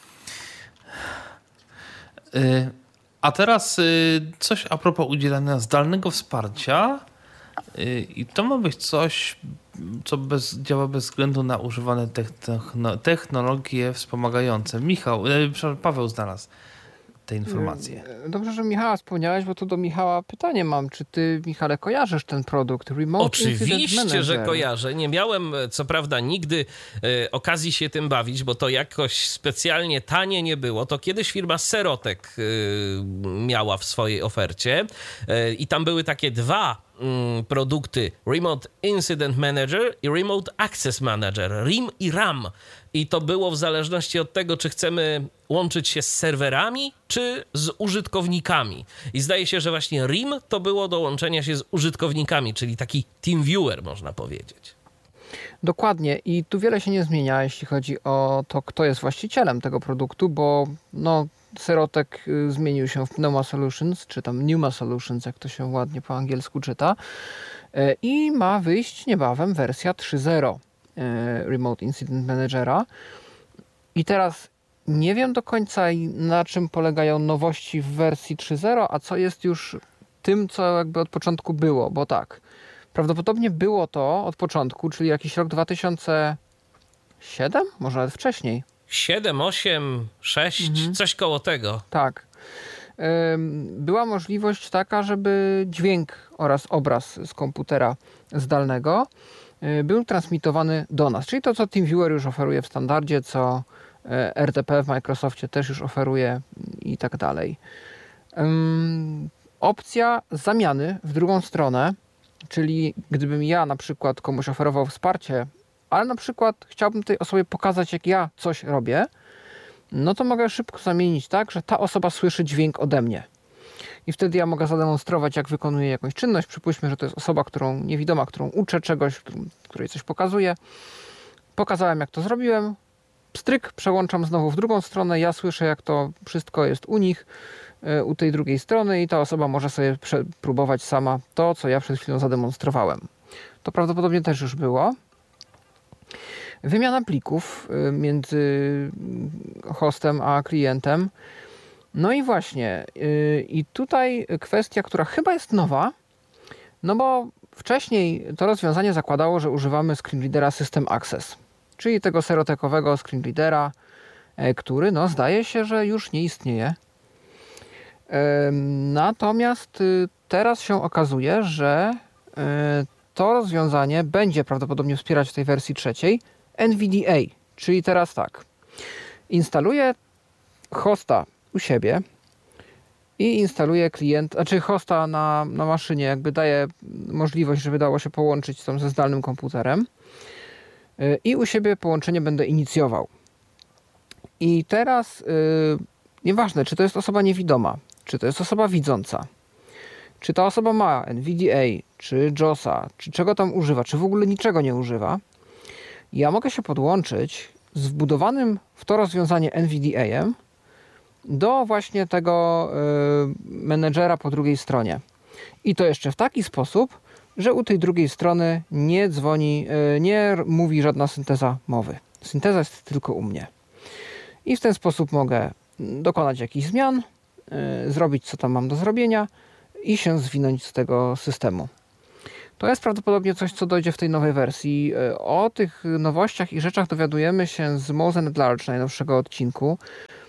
Yy, a teraz yy, coś a propos udzielania zdalnego wsparcia. I to ma być coś, co bez, działa bez względu na używane techno, technologie wspomagające. Michał, Paweł znalazł te informacje. Dobrze, że Michała wspomniałeś, bo tu do Michała pytanie mam. Czy ty, Michale, kojarzysz ten produkt? Remote Oczywiście, że kojarzę. Nie miałem, co prawda, nigdy e, okazji się tym bawić, bo to jakoś specjalnie tanie nie było. To kiedyś firma Serotek e, miała w swojej ofercie e, i tam były takie dwa produkty Remote Incident Manager i Remote Access Manager, R I M i RAM. I to było w zależności od tego, czy chcemy łączyć się z serwerami, czy z użytkownikami. I zdaje się, że właśnie R I M to było do łączenia się z użytkownikami, czyli taki TeamViewer, można powiedzieć. Dokładnie. I tu wiele się nie zmienia, jeśli chodzi o to, kto jest właścicielem tego produktu, bo no, Serotek zmienił się w Pneuma Solutions, czy tam Pneuma Solutions, jak to się ładnie po angielsku czyta. I ma wyjść niebawem wersja trzy zero Remote Incident Managera. I teraz nie wiem do końca, na czym polegają nowości w wersji trzy zero, a co jest już tym, co jakby od początku było, bo tak, prawdopodobnie było to od początku, czyli jakiś rok dwa tysiące siedem, może nawet wcześniej. siedem, osiem, sześć, mhm. coś koło tego. Tak. Była możliwość taka, żeby dźwięk oraz obraz z komputera zdalnego był transmitowany do nas. Czyli to, co TeamViewer już oferuje w standardzie, co R T P w Microsoftie też już oferuje i tak dalej. Opcja zamiany w drugą stronę, czyli gdybym ja na przykład komuś oferował wsparcie, ale na przykład chciałbym tej osobie pokazać, jak ja coś robię, no to mogę szybko zamienić tak, że ta osoba słyszy dźwięk ode mnie. I wtedy ja mogę zademonstrować, jak wykonuję jakąś czynność. Przypuśćmy, że to jest osoba, którą niewidoma, którą uczę czegoś, której coś pokazuję. Pokazałem, jak to zrobiłem. Pstryk, przełączam znowu w drugą stronę. Ja słyszę, jak to wszystko jest u nich, u tej drugiej strony i ta osoba może sobie próbować sama to, co ja przed chwilą zademonstrowałem. To prawdopodobnie też już było. Wymiana plików między hostem a klientem. No i właśnie, i tutaj kwestia, która chyba jest nowa, no bo wcześniej to rozwiązanie zakładało, że używamy screenreadera System Access, czyli tego serotekowego screenreadera, który no zdaje się, że już nie istnieje. Natomiast teraz się okazuje, że to rozwiązanie będzie prawdopodobnie wspierać w tej wersji trzeciej N V D A, czyli teraz tak, instaluję hosta u siebie, i instaluje klient, znaczy hosta na, na maszynie, jakby daje możliwość, żeby dało się połączyć tam ze zdalnym komputerem i u siebie połączenie będę inicjował. I teraz yy, nieważne, czy to jest osoba niewidoma, czy to jest osoba widząca, czy ta osoba ma N V D A, czy josa, czy czego tam używa, czy w ogóle niczego nie używa, ja mogę się podłączyć z wbudowanym w to rozwiązanie N V D A-em do właśnie tego y, menedżera po drugiej stronie. I to jeszcze w taki sposób, że u tej drugiej strony nie dzwoni, y, nie mówi żadna synteza mowy. Synteza jest tylko u mnie. I w ten sposób mogę dokonać jakichś zmian, y, zrobić co tam mam do zrobienia i się zwinąć z tego systemu. To jest prawdopodobnie coś, co dojdzie w tej nowej wersji. O tych nowościach i rzeczach dowiadujemy się z Mosen at Large, najnowszego odcinku.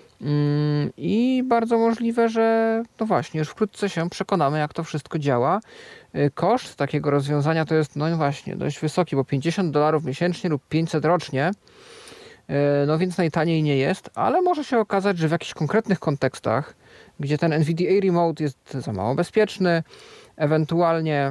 I bardzo możliwe, że no właśnie, już wkrótce się przekonamy, jak to wszystko działa. Koszt takiego rozwiązania to jest, no właśnie, dość wysoki, bo pięćdziesiąt dolarów miesięcznie lub pięćset rocznie. No więc najtaniej nie jest, ale może się okazać, że w jakichś konkretnych kontekstach, gdzie ten N V D A Remote jest za mało bezpieczny, ewentualnie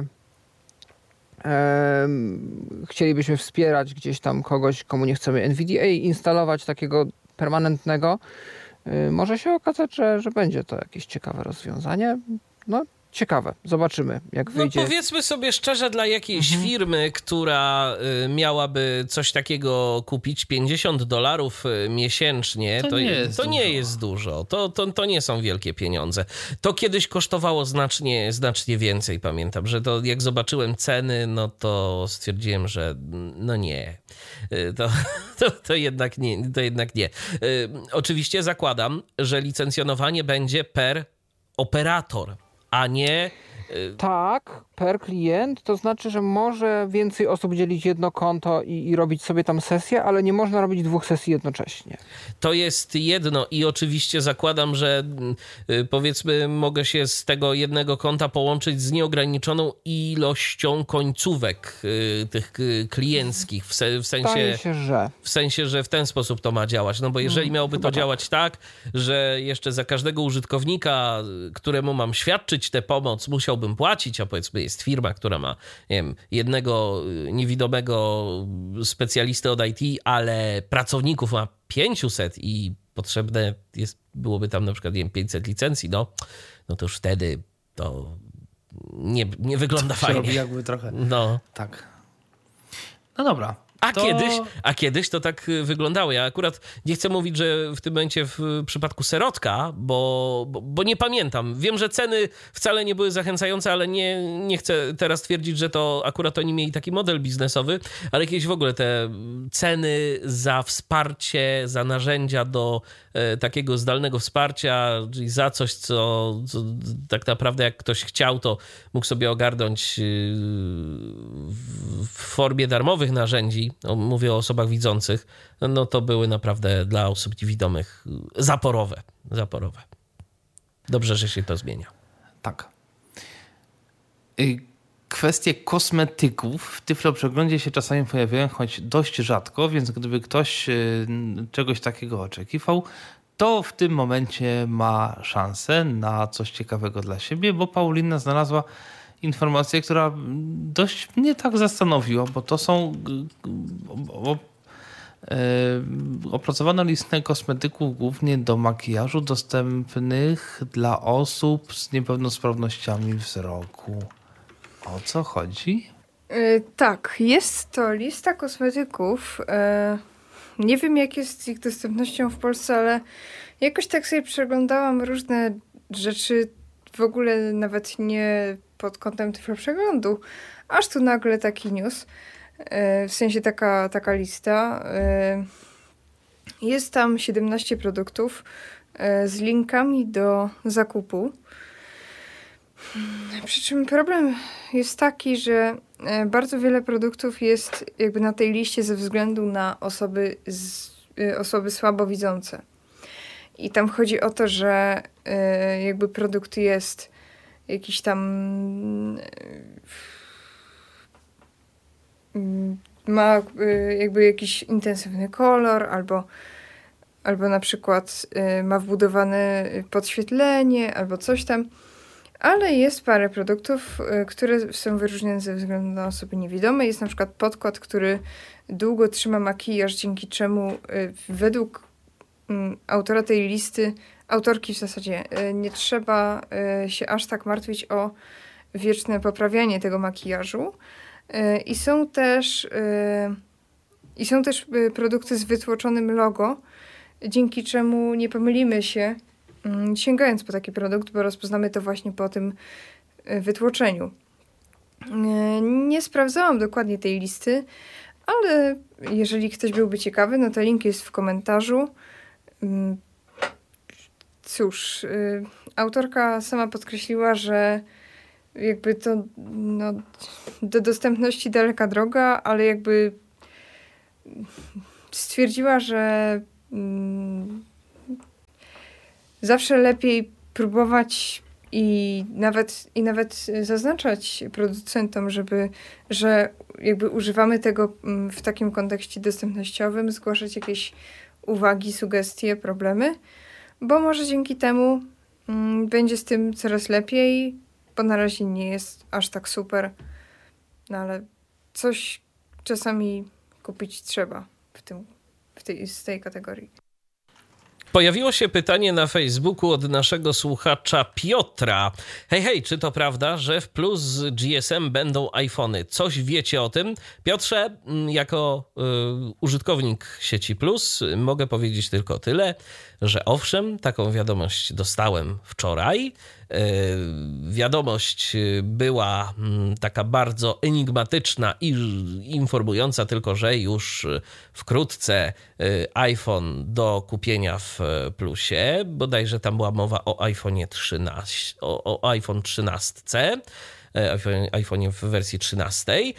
chcielibyśmy wspierać gdzieś tam kogoś, komu nie chcemy N V D A instalować takiego permanentnego, może się okazać, że, że będzie to jakieś ciekawe rozwiązanie. No, ciekawe. Zobaczymy, jak wyjdzie. No powiedzmy sobie szczerze, dla jakiejś mhm. firmy, która y, miałaby coś takiego kupić, pięćdziesiąt dolarów miesięcznie, to, to, nie, jest to nie jest dużo. To, to, to nie są wielkie pieniądze. To kiedyś kosztowało znacznie, znacznie więcej, pamiętam, że to jak zobaczyłem ceny, no to stwierdziłem, że no nie. To, to, to, jednak nie, to jednak nie. Y, oczywiście zakładam, że licencjonowanie będzie per operator, a nie... Tak, per klient, to znaczy, że może więcej osób dzielić jedno konto i, i robić sobie tam sesję, ale nie można robić dwóch sesji jednocześnie. To jest jedno i oczywiście zakładam, że powiedzmy mogę się z tego jednego konta połączyć z nieograniczoną ilością końcówek tych klienckich, w, se, w sensie, się, że. w sensie, że w ten sposób to ma działać. No bo jeżeli miałoby to Chyba działać tak, że jeszcze za każdego użytkownika, któremu mam świadczyć tę pomoc, musiał bym płacić, a powiedzmy jest firma, która ma, nie wiem, jednego niewidomego specjalistę od I T, ale pracowników ma pięćset i potrzebne jest, byłoby tam na przykład, nie wiem, pięćset licencji, no, no to już wtedy to nie, nie wygląda to fajnie. Robi jakby trochę. No. Tak. No dobra. A, to... kiedyś, a kiedyś to tak wyglądało. Ja akurat nie chcę mówić, że w tym momencie w przypadku Serotka, bo, bo, bo nie pamiętam. Wiem, że ceny wcale nie były zachęcające, ale nie, nie chcę teraz twierdzić, że to akurat oni mieli taki model biznesowy, ale kiedyś w ogóle te ceny za wsparcie, za narzędzia do e, takiego zdalnego wsparcia, czyli za coś, co, co tak naprawdę jak ktoś chciał, to mógł sobie ogarnąć e, w, w formie darmowych narzędzi, mówię o osobach widzących, no to były naprawdę dla osób niewidomych zaporowe. Zaporowe. Dobrze, że się to zmienia. Tak. Kwestie kosmetyków w Tyfloprzeglądzie się czasami pojawiają, choć dość rzadko, więc gdyby ktoś czegoś takiego oczekiwał, to w tym momencie ma szansę na coś ciekawego dla siebie, bo Paulina znalazła informację, która dość mnie tak zastanowiła, bo to są o, e, opracowano listę kosmetyków głównie do makijażu dostępnych dla osób z niepełnosprawnościami wzroku. O co chodzi? Yy, tak, jest to lista kosmetyków. Yy, nie wiem, jak jest z ich dostępnością w Polsce, ale jakoś tak sobie przeglądałam różne rzeczy, w ogóle nawet nie pod kątem Tyfloprzeglądu, aż tu nagle taki news, w sensie taka, taka lista. Jest tam siedemnaście produktów z linkami do zakupu. Przy czym problem jest taki, że bardzo wiele produktów jest jakby na tej liście ze względu na osoby, z, osoby słabowidzące. I tam chodzi o to, że jakby produkt jest jakiś tam ma jakby jakiś intensywny kolor albo albo na przykład y, ma wbudowane podświetlenie, albo coś tam. Ale jest parę produktów, y, które są wyróżnione ze względu na osoby niewidome. Jest na przykład podkład, który długo trzyma makijaż, dzięki czemu y, według y, autora tej listy, autorki w zasadzie, y, nie trzeba y, się aż tak martwić o wieczne poprawianie tego makijażu. Y, I są też, y, i są też y, produkty z wytłoczonym logo, dzięki czemu nie pomylimy się, y, sięgając po taki produkt, bo rozpoznamy to właśnie po tym y, wytłoczeniu. Y, nie sprawdzałam dokładnie tej listy, ale jeżeli ktoś byłby ciekawy, no to link jest w komentarzu. Cóż, y, autorka sama podkreśliła, że jakby to no, do dostępności daleka droga, ale jakby stwierdziła, że mm, zawsze lepiej próbować i nawet, i nawet zaznaczać producentom, żeby, że jakby używamy tego w takim kontekście dostępnościowym, zgłaszać jakieś uwagi, sugestie, problemy, bo może dzięki temu mm, będzie z tym coraz lepiej, bo na razie nie jest aż tak super, no ale coś czasami kupić trzeba w tym, w tej, z tej kategorii. Pojawiło się pytanie na Facebooku od naszego słuchacza Piotra. Hej, hej, czy to prawda, że w Plus z G S M będą iPhony? Coś wiecie o tym? Piotrze, jako y, użytkownik sieci Plus mogę powiedzieć tylko tyle, że owszem, taką wiadomość dostałem wczoraj. Wiadomość była taka bardzo enigmatyczna i informująca tylko, że już wkrótce iPhone do kupienia w Plusie, bodajże tam była mowa o iPhone'ie trzynaście, o, o iPhone trzynaście, iPhone, iPhone'ie w wersji trzynastej,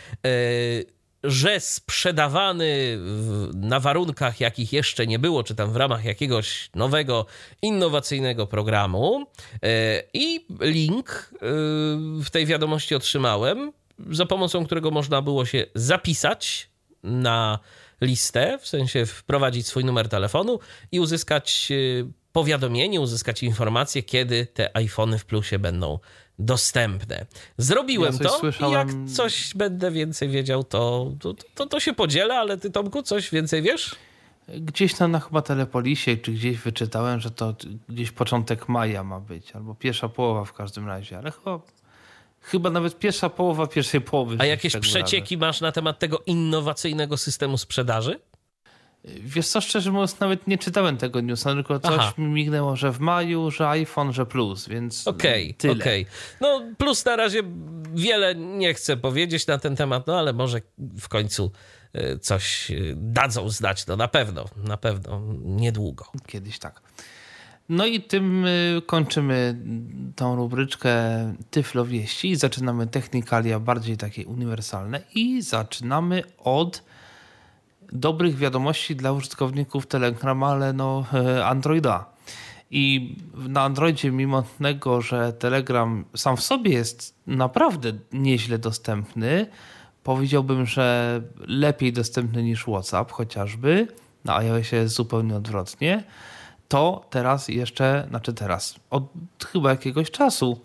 że sprzedawany na warunkach, jakich jeszcze nie było, czy tam w ramach jakiegoś nowego, innowacyjnego programu. I link w tej wiadomości otrzymałem, za pomocą którego można było się zapisać na listę, w sensie wprowadzić swój numer telefonu i uzyskać powiadomienie, uzyskać informację, kiedy te iPhony w Plusie będą dostępne. Zrobiłem ja to słyszałem... i jak coś będę więcej wiedział, to, to, to, to się podzielę, ale ty, Tomku, coś więcej wiesz? Gdzieś tam na chyba Telepolisie, czy gdzieś wyczytałem, że to gdzieś początek maja ma być, albo pierwsza połowa w każdym razie, ale chyba, chyba nawet pierwsza połowa pierwszej połowy. A jakieś przecieki razy. Masz na temat tego innowacyjnego systemu sprzedaży? Wiesz co, szczerze mówiąc, nawet nie czytałem tego newsa, tylko coś Aha. mi mignęło, że w maju, że iPhone, że Plus, więc Okej, tyle. okej. Okay. No Plus na razie wiele nie chcę powiedzieć na ten temat, no ale może w końcu coś dadzą znać, no na pewno, na pewno niedługo. Kiedyś tak. No i tym kończymy tą rubryczkę Tyflo Wieści i zaczynamy technikalia bardziej takie uniwersalne i zaczynamy od dobrych wiadomości dla użytkowników Telegrama, ale no Androida. I na Androidzie, mimo tego, że Telegram sam w sobie jest naprawdę nieźle dostępny, powiedziałbym, że lepiej dostępny niż WhatsApp chociażby, na iOSie jest zupełnie odwrotnie, to teraz jeszcze, znaczy teraz, od chyba jakiegoś czasu,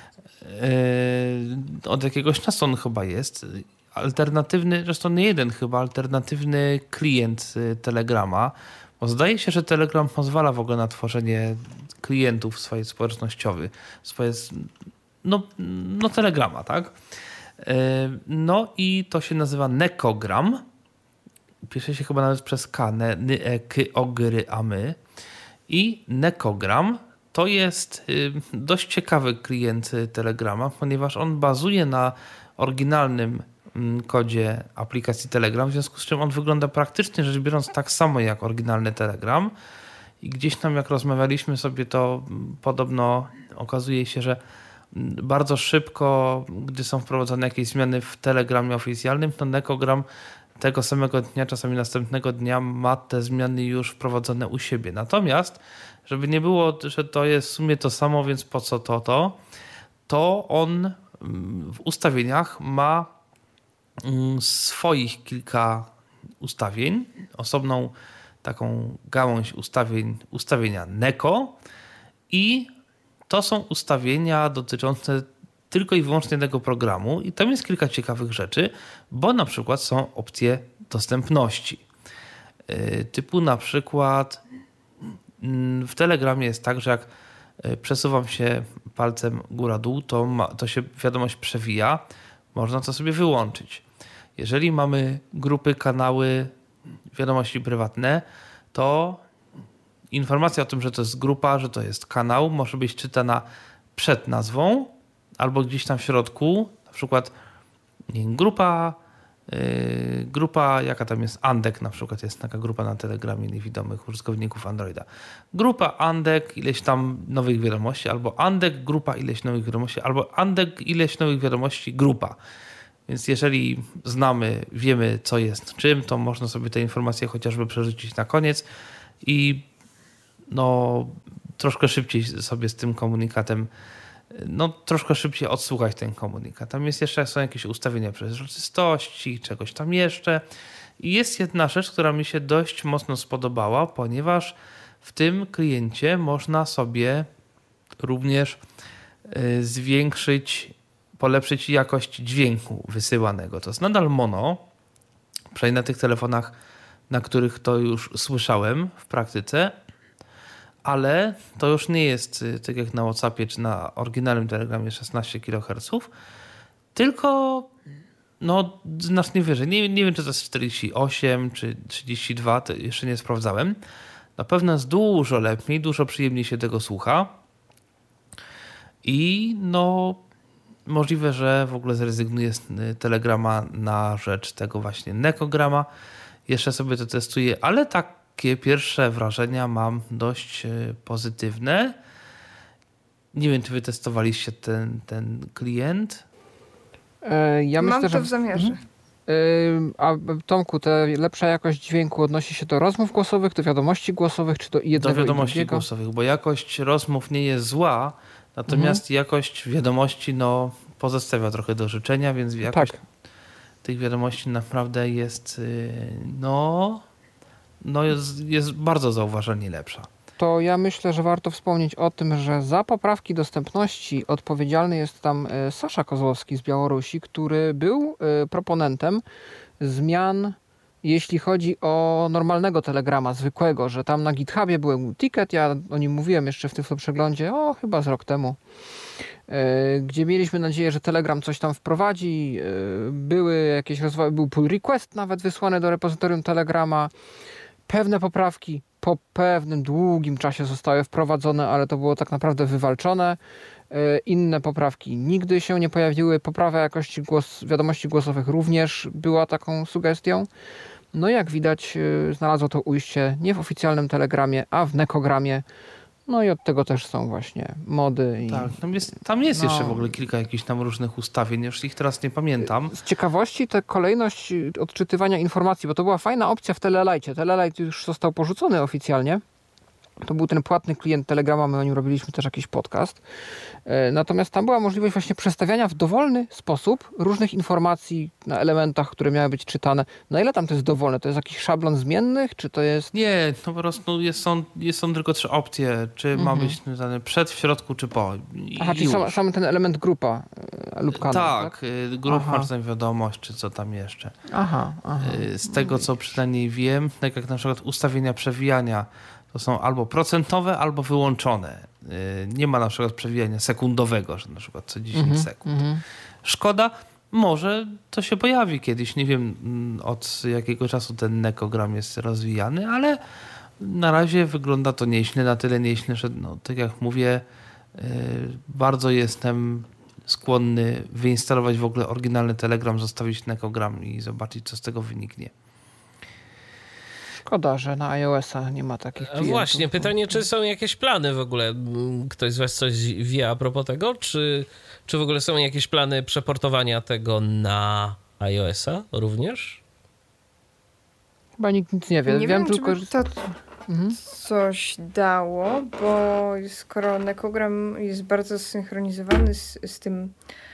yy, od jakiegoś czasu on chyba jest, alternatywny, zresztą nie jeden chyba, alternatywny klient Telegrama, bo zdaje się, że Telegram pozwala w ogóle na tworzenie klientów swojej społecznościowej, swoje, no, no Telegrama, tak? No i to się nazywa Nekogram. Pisze się chyba nawet przez K, ne, ny, e, k, o, gry, a my. I Nekogram to jest dość ciekawy klient Telegrama, ponieważ on bazuje na oryginalnym kodzie aplikacji Telegram, w związku z czym on wygląda praktycznie rzecz biorąc tak samo jak oryginalny Telegram i gdzieś tam jak rozmawialiśmy sobie, to podobno okazuje się, że bardzo szybko, gdy są wprowadzone jakieś zmiany w Telegramie oficjalnym, to Nekogram tego samego dnia, czasami następnego dnia ma te zmiany już wprowadzone u siebie. Natomiast, żeby nie było, że to jest w sumie to samo, więc po co to, to, to on w ustawieniach ma swoich kilka ustawień, osobną taką gałąź ustawień, ustawienia Neko i to są ustawienia dotyczące tylko i wyłącznie tego programu i tam jest kilka ciekawych rzeczy, bo na przykład są opcje dostępności. Typu na przykład w Telegramie jest tak, że jak przesuwam się palcem góra-dół, to, ma, to się wiadomość przewija, można to sobie wyłączyć. Jeżeli mamy grupy, kanały, wiadomości prywatne, to informacja o tym, że to jest grupa, że to jest kanał, może być czytana przed nazwą albo gdzieś tam w środku, na przykład nie wiem, grupa, yy, grupa, jaka tam jest, Andek na przykład, jest taka grupa na Telegramie niewidomych użytkowników Androida. Grupa Andek, ileś tam nowych wiadomości, albo Andek, grupa, ileś nowych wiadomości, albo Andek, ileś nowych wiadomości, grupa. Więc jeżeli znamy, wiemy co jest czym, to można sobie te informacje chociażby przerzucić na koniec i no troszkę szybciej sobie z tym komunikatem, no troszkę szybciej odsłuchać ten komunikat. Tam jest jeszcze, są jakieś ustawienia przejrzystości, czegoś tam jeszcze. I jest jedna rzecz, która mi się dość mocno spodobała, ponieważ w tym kliencie można sobie również zwiększyć, polepszyć jakość dźwięku wysyłanego. To jest nadal mono, przynajmniej na tych telefonach, na których to już słyszałem w praktyce, ale to już nie jest tak jak na WhatsAppie czy na oryginalnym Telegramie szesnaście kiloherców, tylko no znacznie wyżej. Nie, nie wiem, czy to jest czterdzieści osiem czy trzydzieści dwa, to jeszcze nie sprawdzałem. Na pewno jest dużo lepiej, dużo przyjemniej się tego słucha i no możliwe, że w ogóle zrezygnuję z Telegrama na rzecz tego właśnie Nekograma. Jeszcze sobie to testuję, ale takie pierwsze wrażenia mam dość pozytywne. Nie wiem, czy wy testowaliście ten, ten klient? Ja mam myślę, to że... w zamierze. A Tomku, ta lepsza jakość dźwięku odnosi się do rozmów głosowych, do wiadomości głosowych, czy do jednego Do wiadomości i drugiego? głosowych, bo jakość rozmów nie jest zła, natomiast mhm. jakość wiadomości no, pozostawia trochę do życzenia, więc jakość tak. tych wiadomości naprawdę jest, no, no jest, jest bardzo zauważalnie lepsza. To ja myślę, że warto wspomnieć o tym, że za poprawki dostępności odpowiedzialny jest tam Sasza Kozłowski z Białorusi, który był proponentem zmian, jeśli chodzi o normalnego Telegrama, zwykłego, że tam na GitHubie był ticket, ja o nim mówiłem jeszcze w tym przeglądzie, o chyba z rok temu, gdzie mieliśmy nadzieję, że Telegram coś tam wprowadzi, były jakieś rozwoje, był pull request nawet wysłany do repozytorium Telegrama, pewne poprawki po pewnym długim czasie zostały wprowadzone, ale to było tak naprawdę wywalczone. Inne poprawki nigdy się nie pojawiły. Poprawa jakości głos, wiadomości głosowych również była taką sugestią. No jak widać, znalazło to ujście nie w oficjalnym Telegramie, a w Nekogramie. No i od tego też są właśnie mody. I... Tak, tam jest, tam jest no. jeszcze w ogóle kilka jakichś tam różnych ustawień, już ich teraz nie pamiętam. Z ciekawości tę kolejność odczytywania informacji, bo to była fajna opcja w Telelajcie. Telelajt już został porzucony oficjalnie. To był ten płatny klient Telegrama, my o nim robiliśmy też jakiś podcast. Natomiast tam była możliwość właśnie przestawiania w dowolny sposób różnych informacji na elementach, które miały być czytane. Na ile tam to jest dowolne? To jest jakiś szablon zmiennych, czy to jest... Nie, to po prostu jest, są, jest, są tylko trzy opcje, czy mhm. ma być napisane przed, w środku, czy po. I Aha, czyli sam, sam ten element grupa lub kanał, tak? Tak, grup masz tam wiadomość, czy co tam jeszcze. Aha, aha. Z tego, co przynajmniej wiem, tak jak na przykład ustawienia przewijania, to są albo procentowe, albo wyłączone. Nie ma na przykład przewijania sekundowego, że na przykład co dziesięć mm-hmm, sekund. Mm-hmm. Szkoda, może to się pojawi kiedyś. Nie wiem od jakiego czasu ten Nekogram jest rozwijany, ale na razie wygląda to nieźle, na tyle nieźle, że no, tak jak mówię, yy, bardzo jestem skłonny wyinstalować w ogóle oryginalny Telegram, zostawić Nekogram i zobaczyć, co z tego wyniknie. Szkoda, że na iOS-a nie ma takich klientów. Właśnie, pytanie, czy są jakieś plany w ogóle? Ktoś z was coś wie a propos tego? Czy, czy w ogóle są jakieś plany przeportowania tego na iOS-a również? Chyba nikt nic nie wie. Nie wiem, wiem, tylko, czy to mhm. coś dało, bo skoro Nekogram jest bardzo zsynchronizowany z, z tym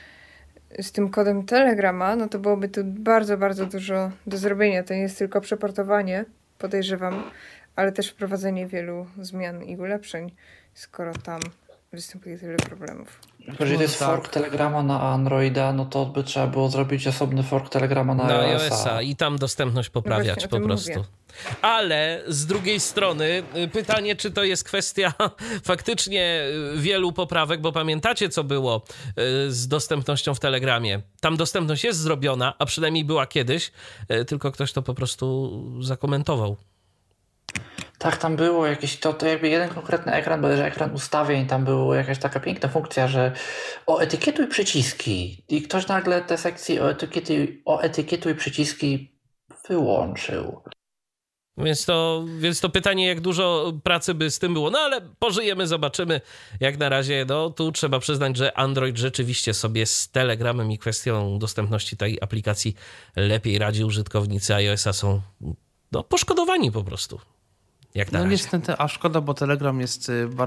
z tym kodem Telegrama, no to byłoby tu bardzo, bardzo dużo do zrobienia. To nie jest tylko przeportowanie, podejrzewam, ale też wprowadzenie wielu zmian i ulepszeń, skoro tam występuje tyle problemów. Jeżeli to jest fork Telegrama na Androida, no to by trzeba było zrobić osobny fork Telegrama na, na iOS-a. I tam dostępność poprawiać no po prostu. Mówię. Ale z drugiej strony pytanie, czy to jest kwestia faktycznie wielu poprawek, bo pamiętacie, co było z dostępnością w Telegramie. Tam dostępność jest zrobiona, a przynajmniej była kiedyś, tylko ktoś to po prostu zakomentował. Tak, tam było jakieś, to, to jakby jeden konkretny ekran, bodajże ekran ustawień, tam była jakaś taka piękna funkcja, że o etykietuj przyciski i ktoś nagle te sekcje o etykietuj, o etykietuj przyciski wyłączył. Więc to, więc to pytanie, jak dużo pracy by z tym było. No ale pożyjemy, zobaczymy. Jak na razie, no tu trzeba przyznać, że Android rzeczywiście sobie z Telegramem i kwestią dostępności tej aplikacji lepiej radzi. Użytkownicy iOS-a są no, poszkodowani po prostu. Jak na no razie. Niestety, a szkoda, bo Telegram jest bardzo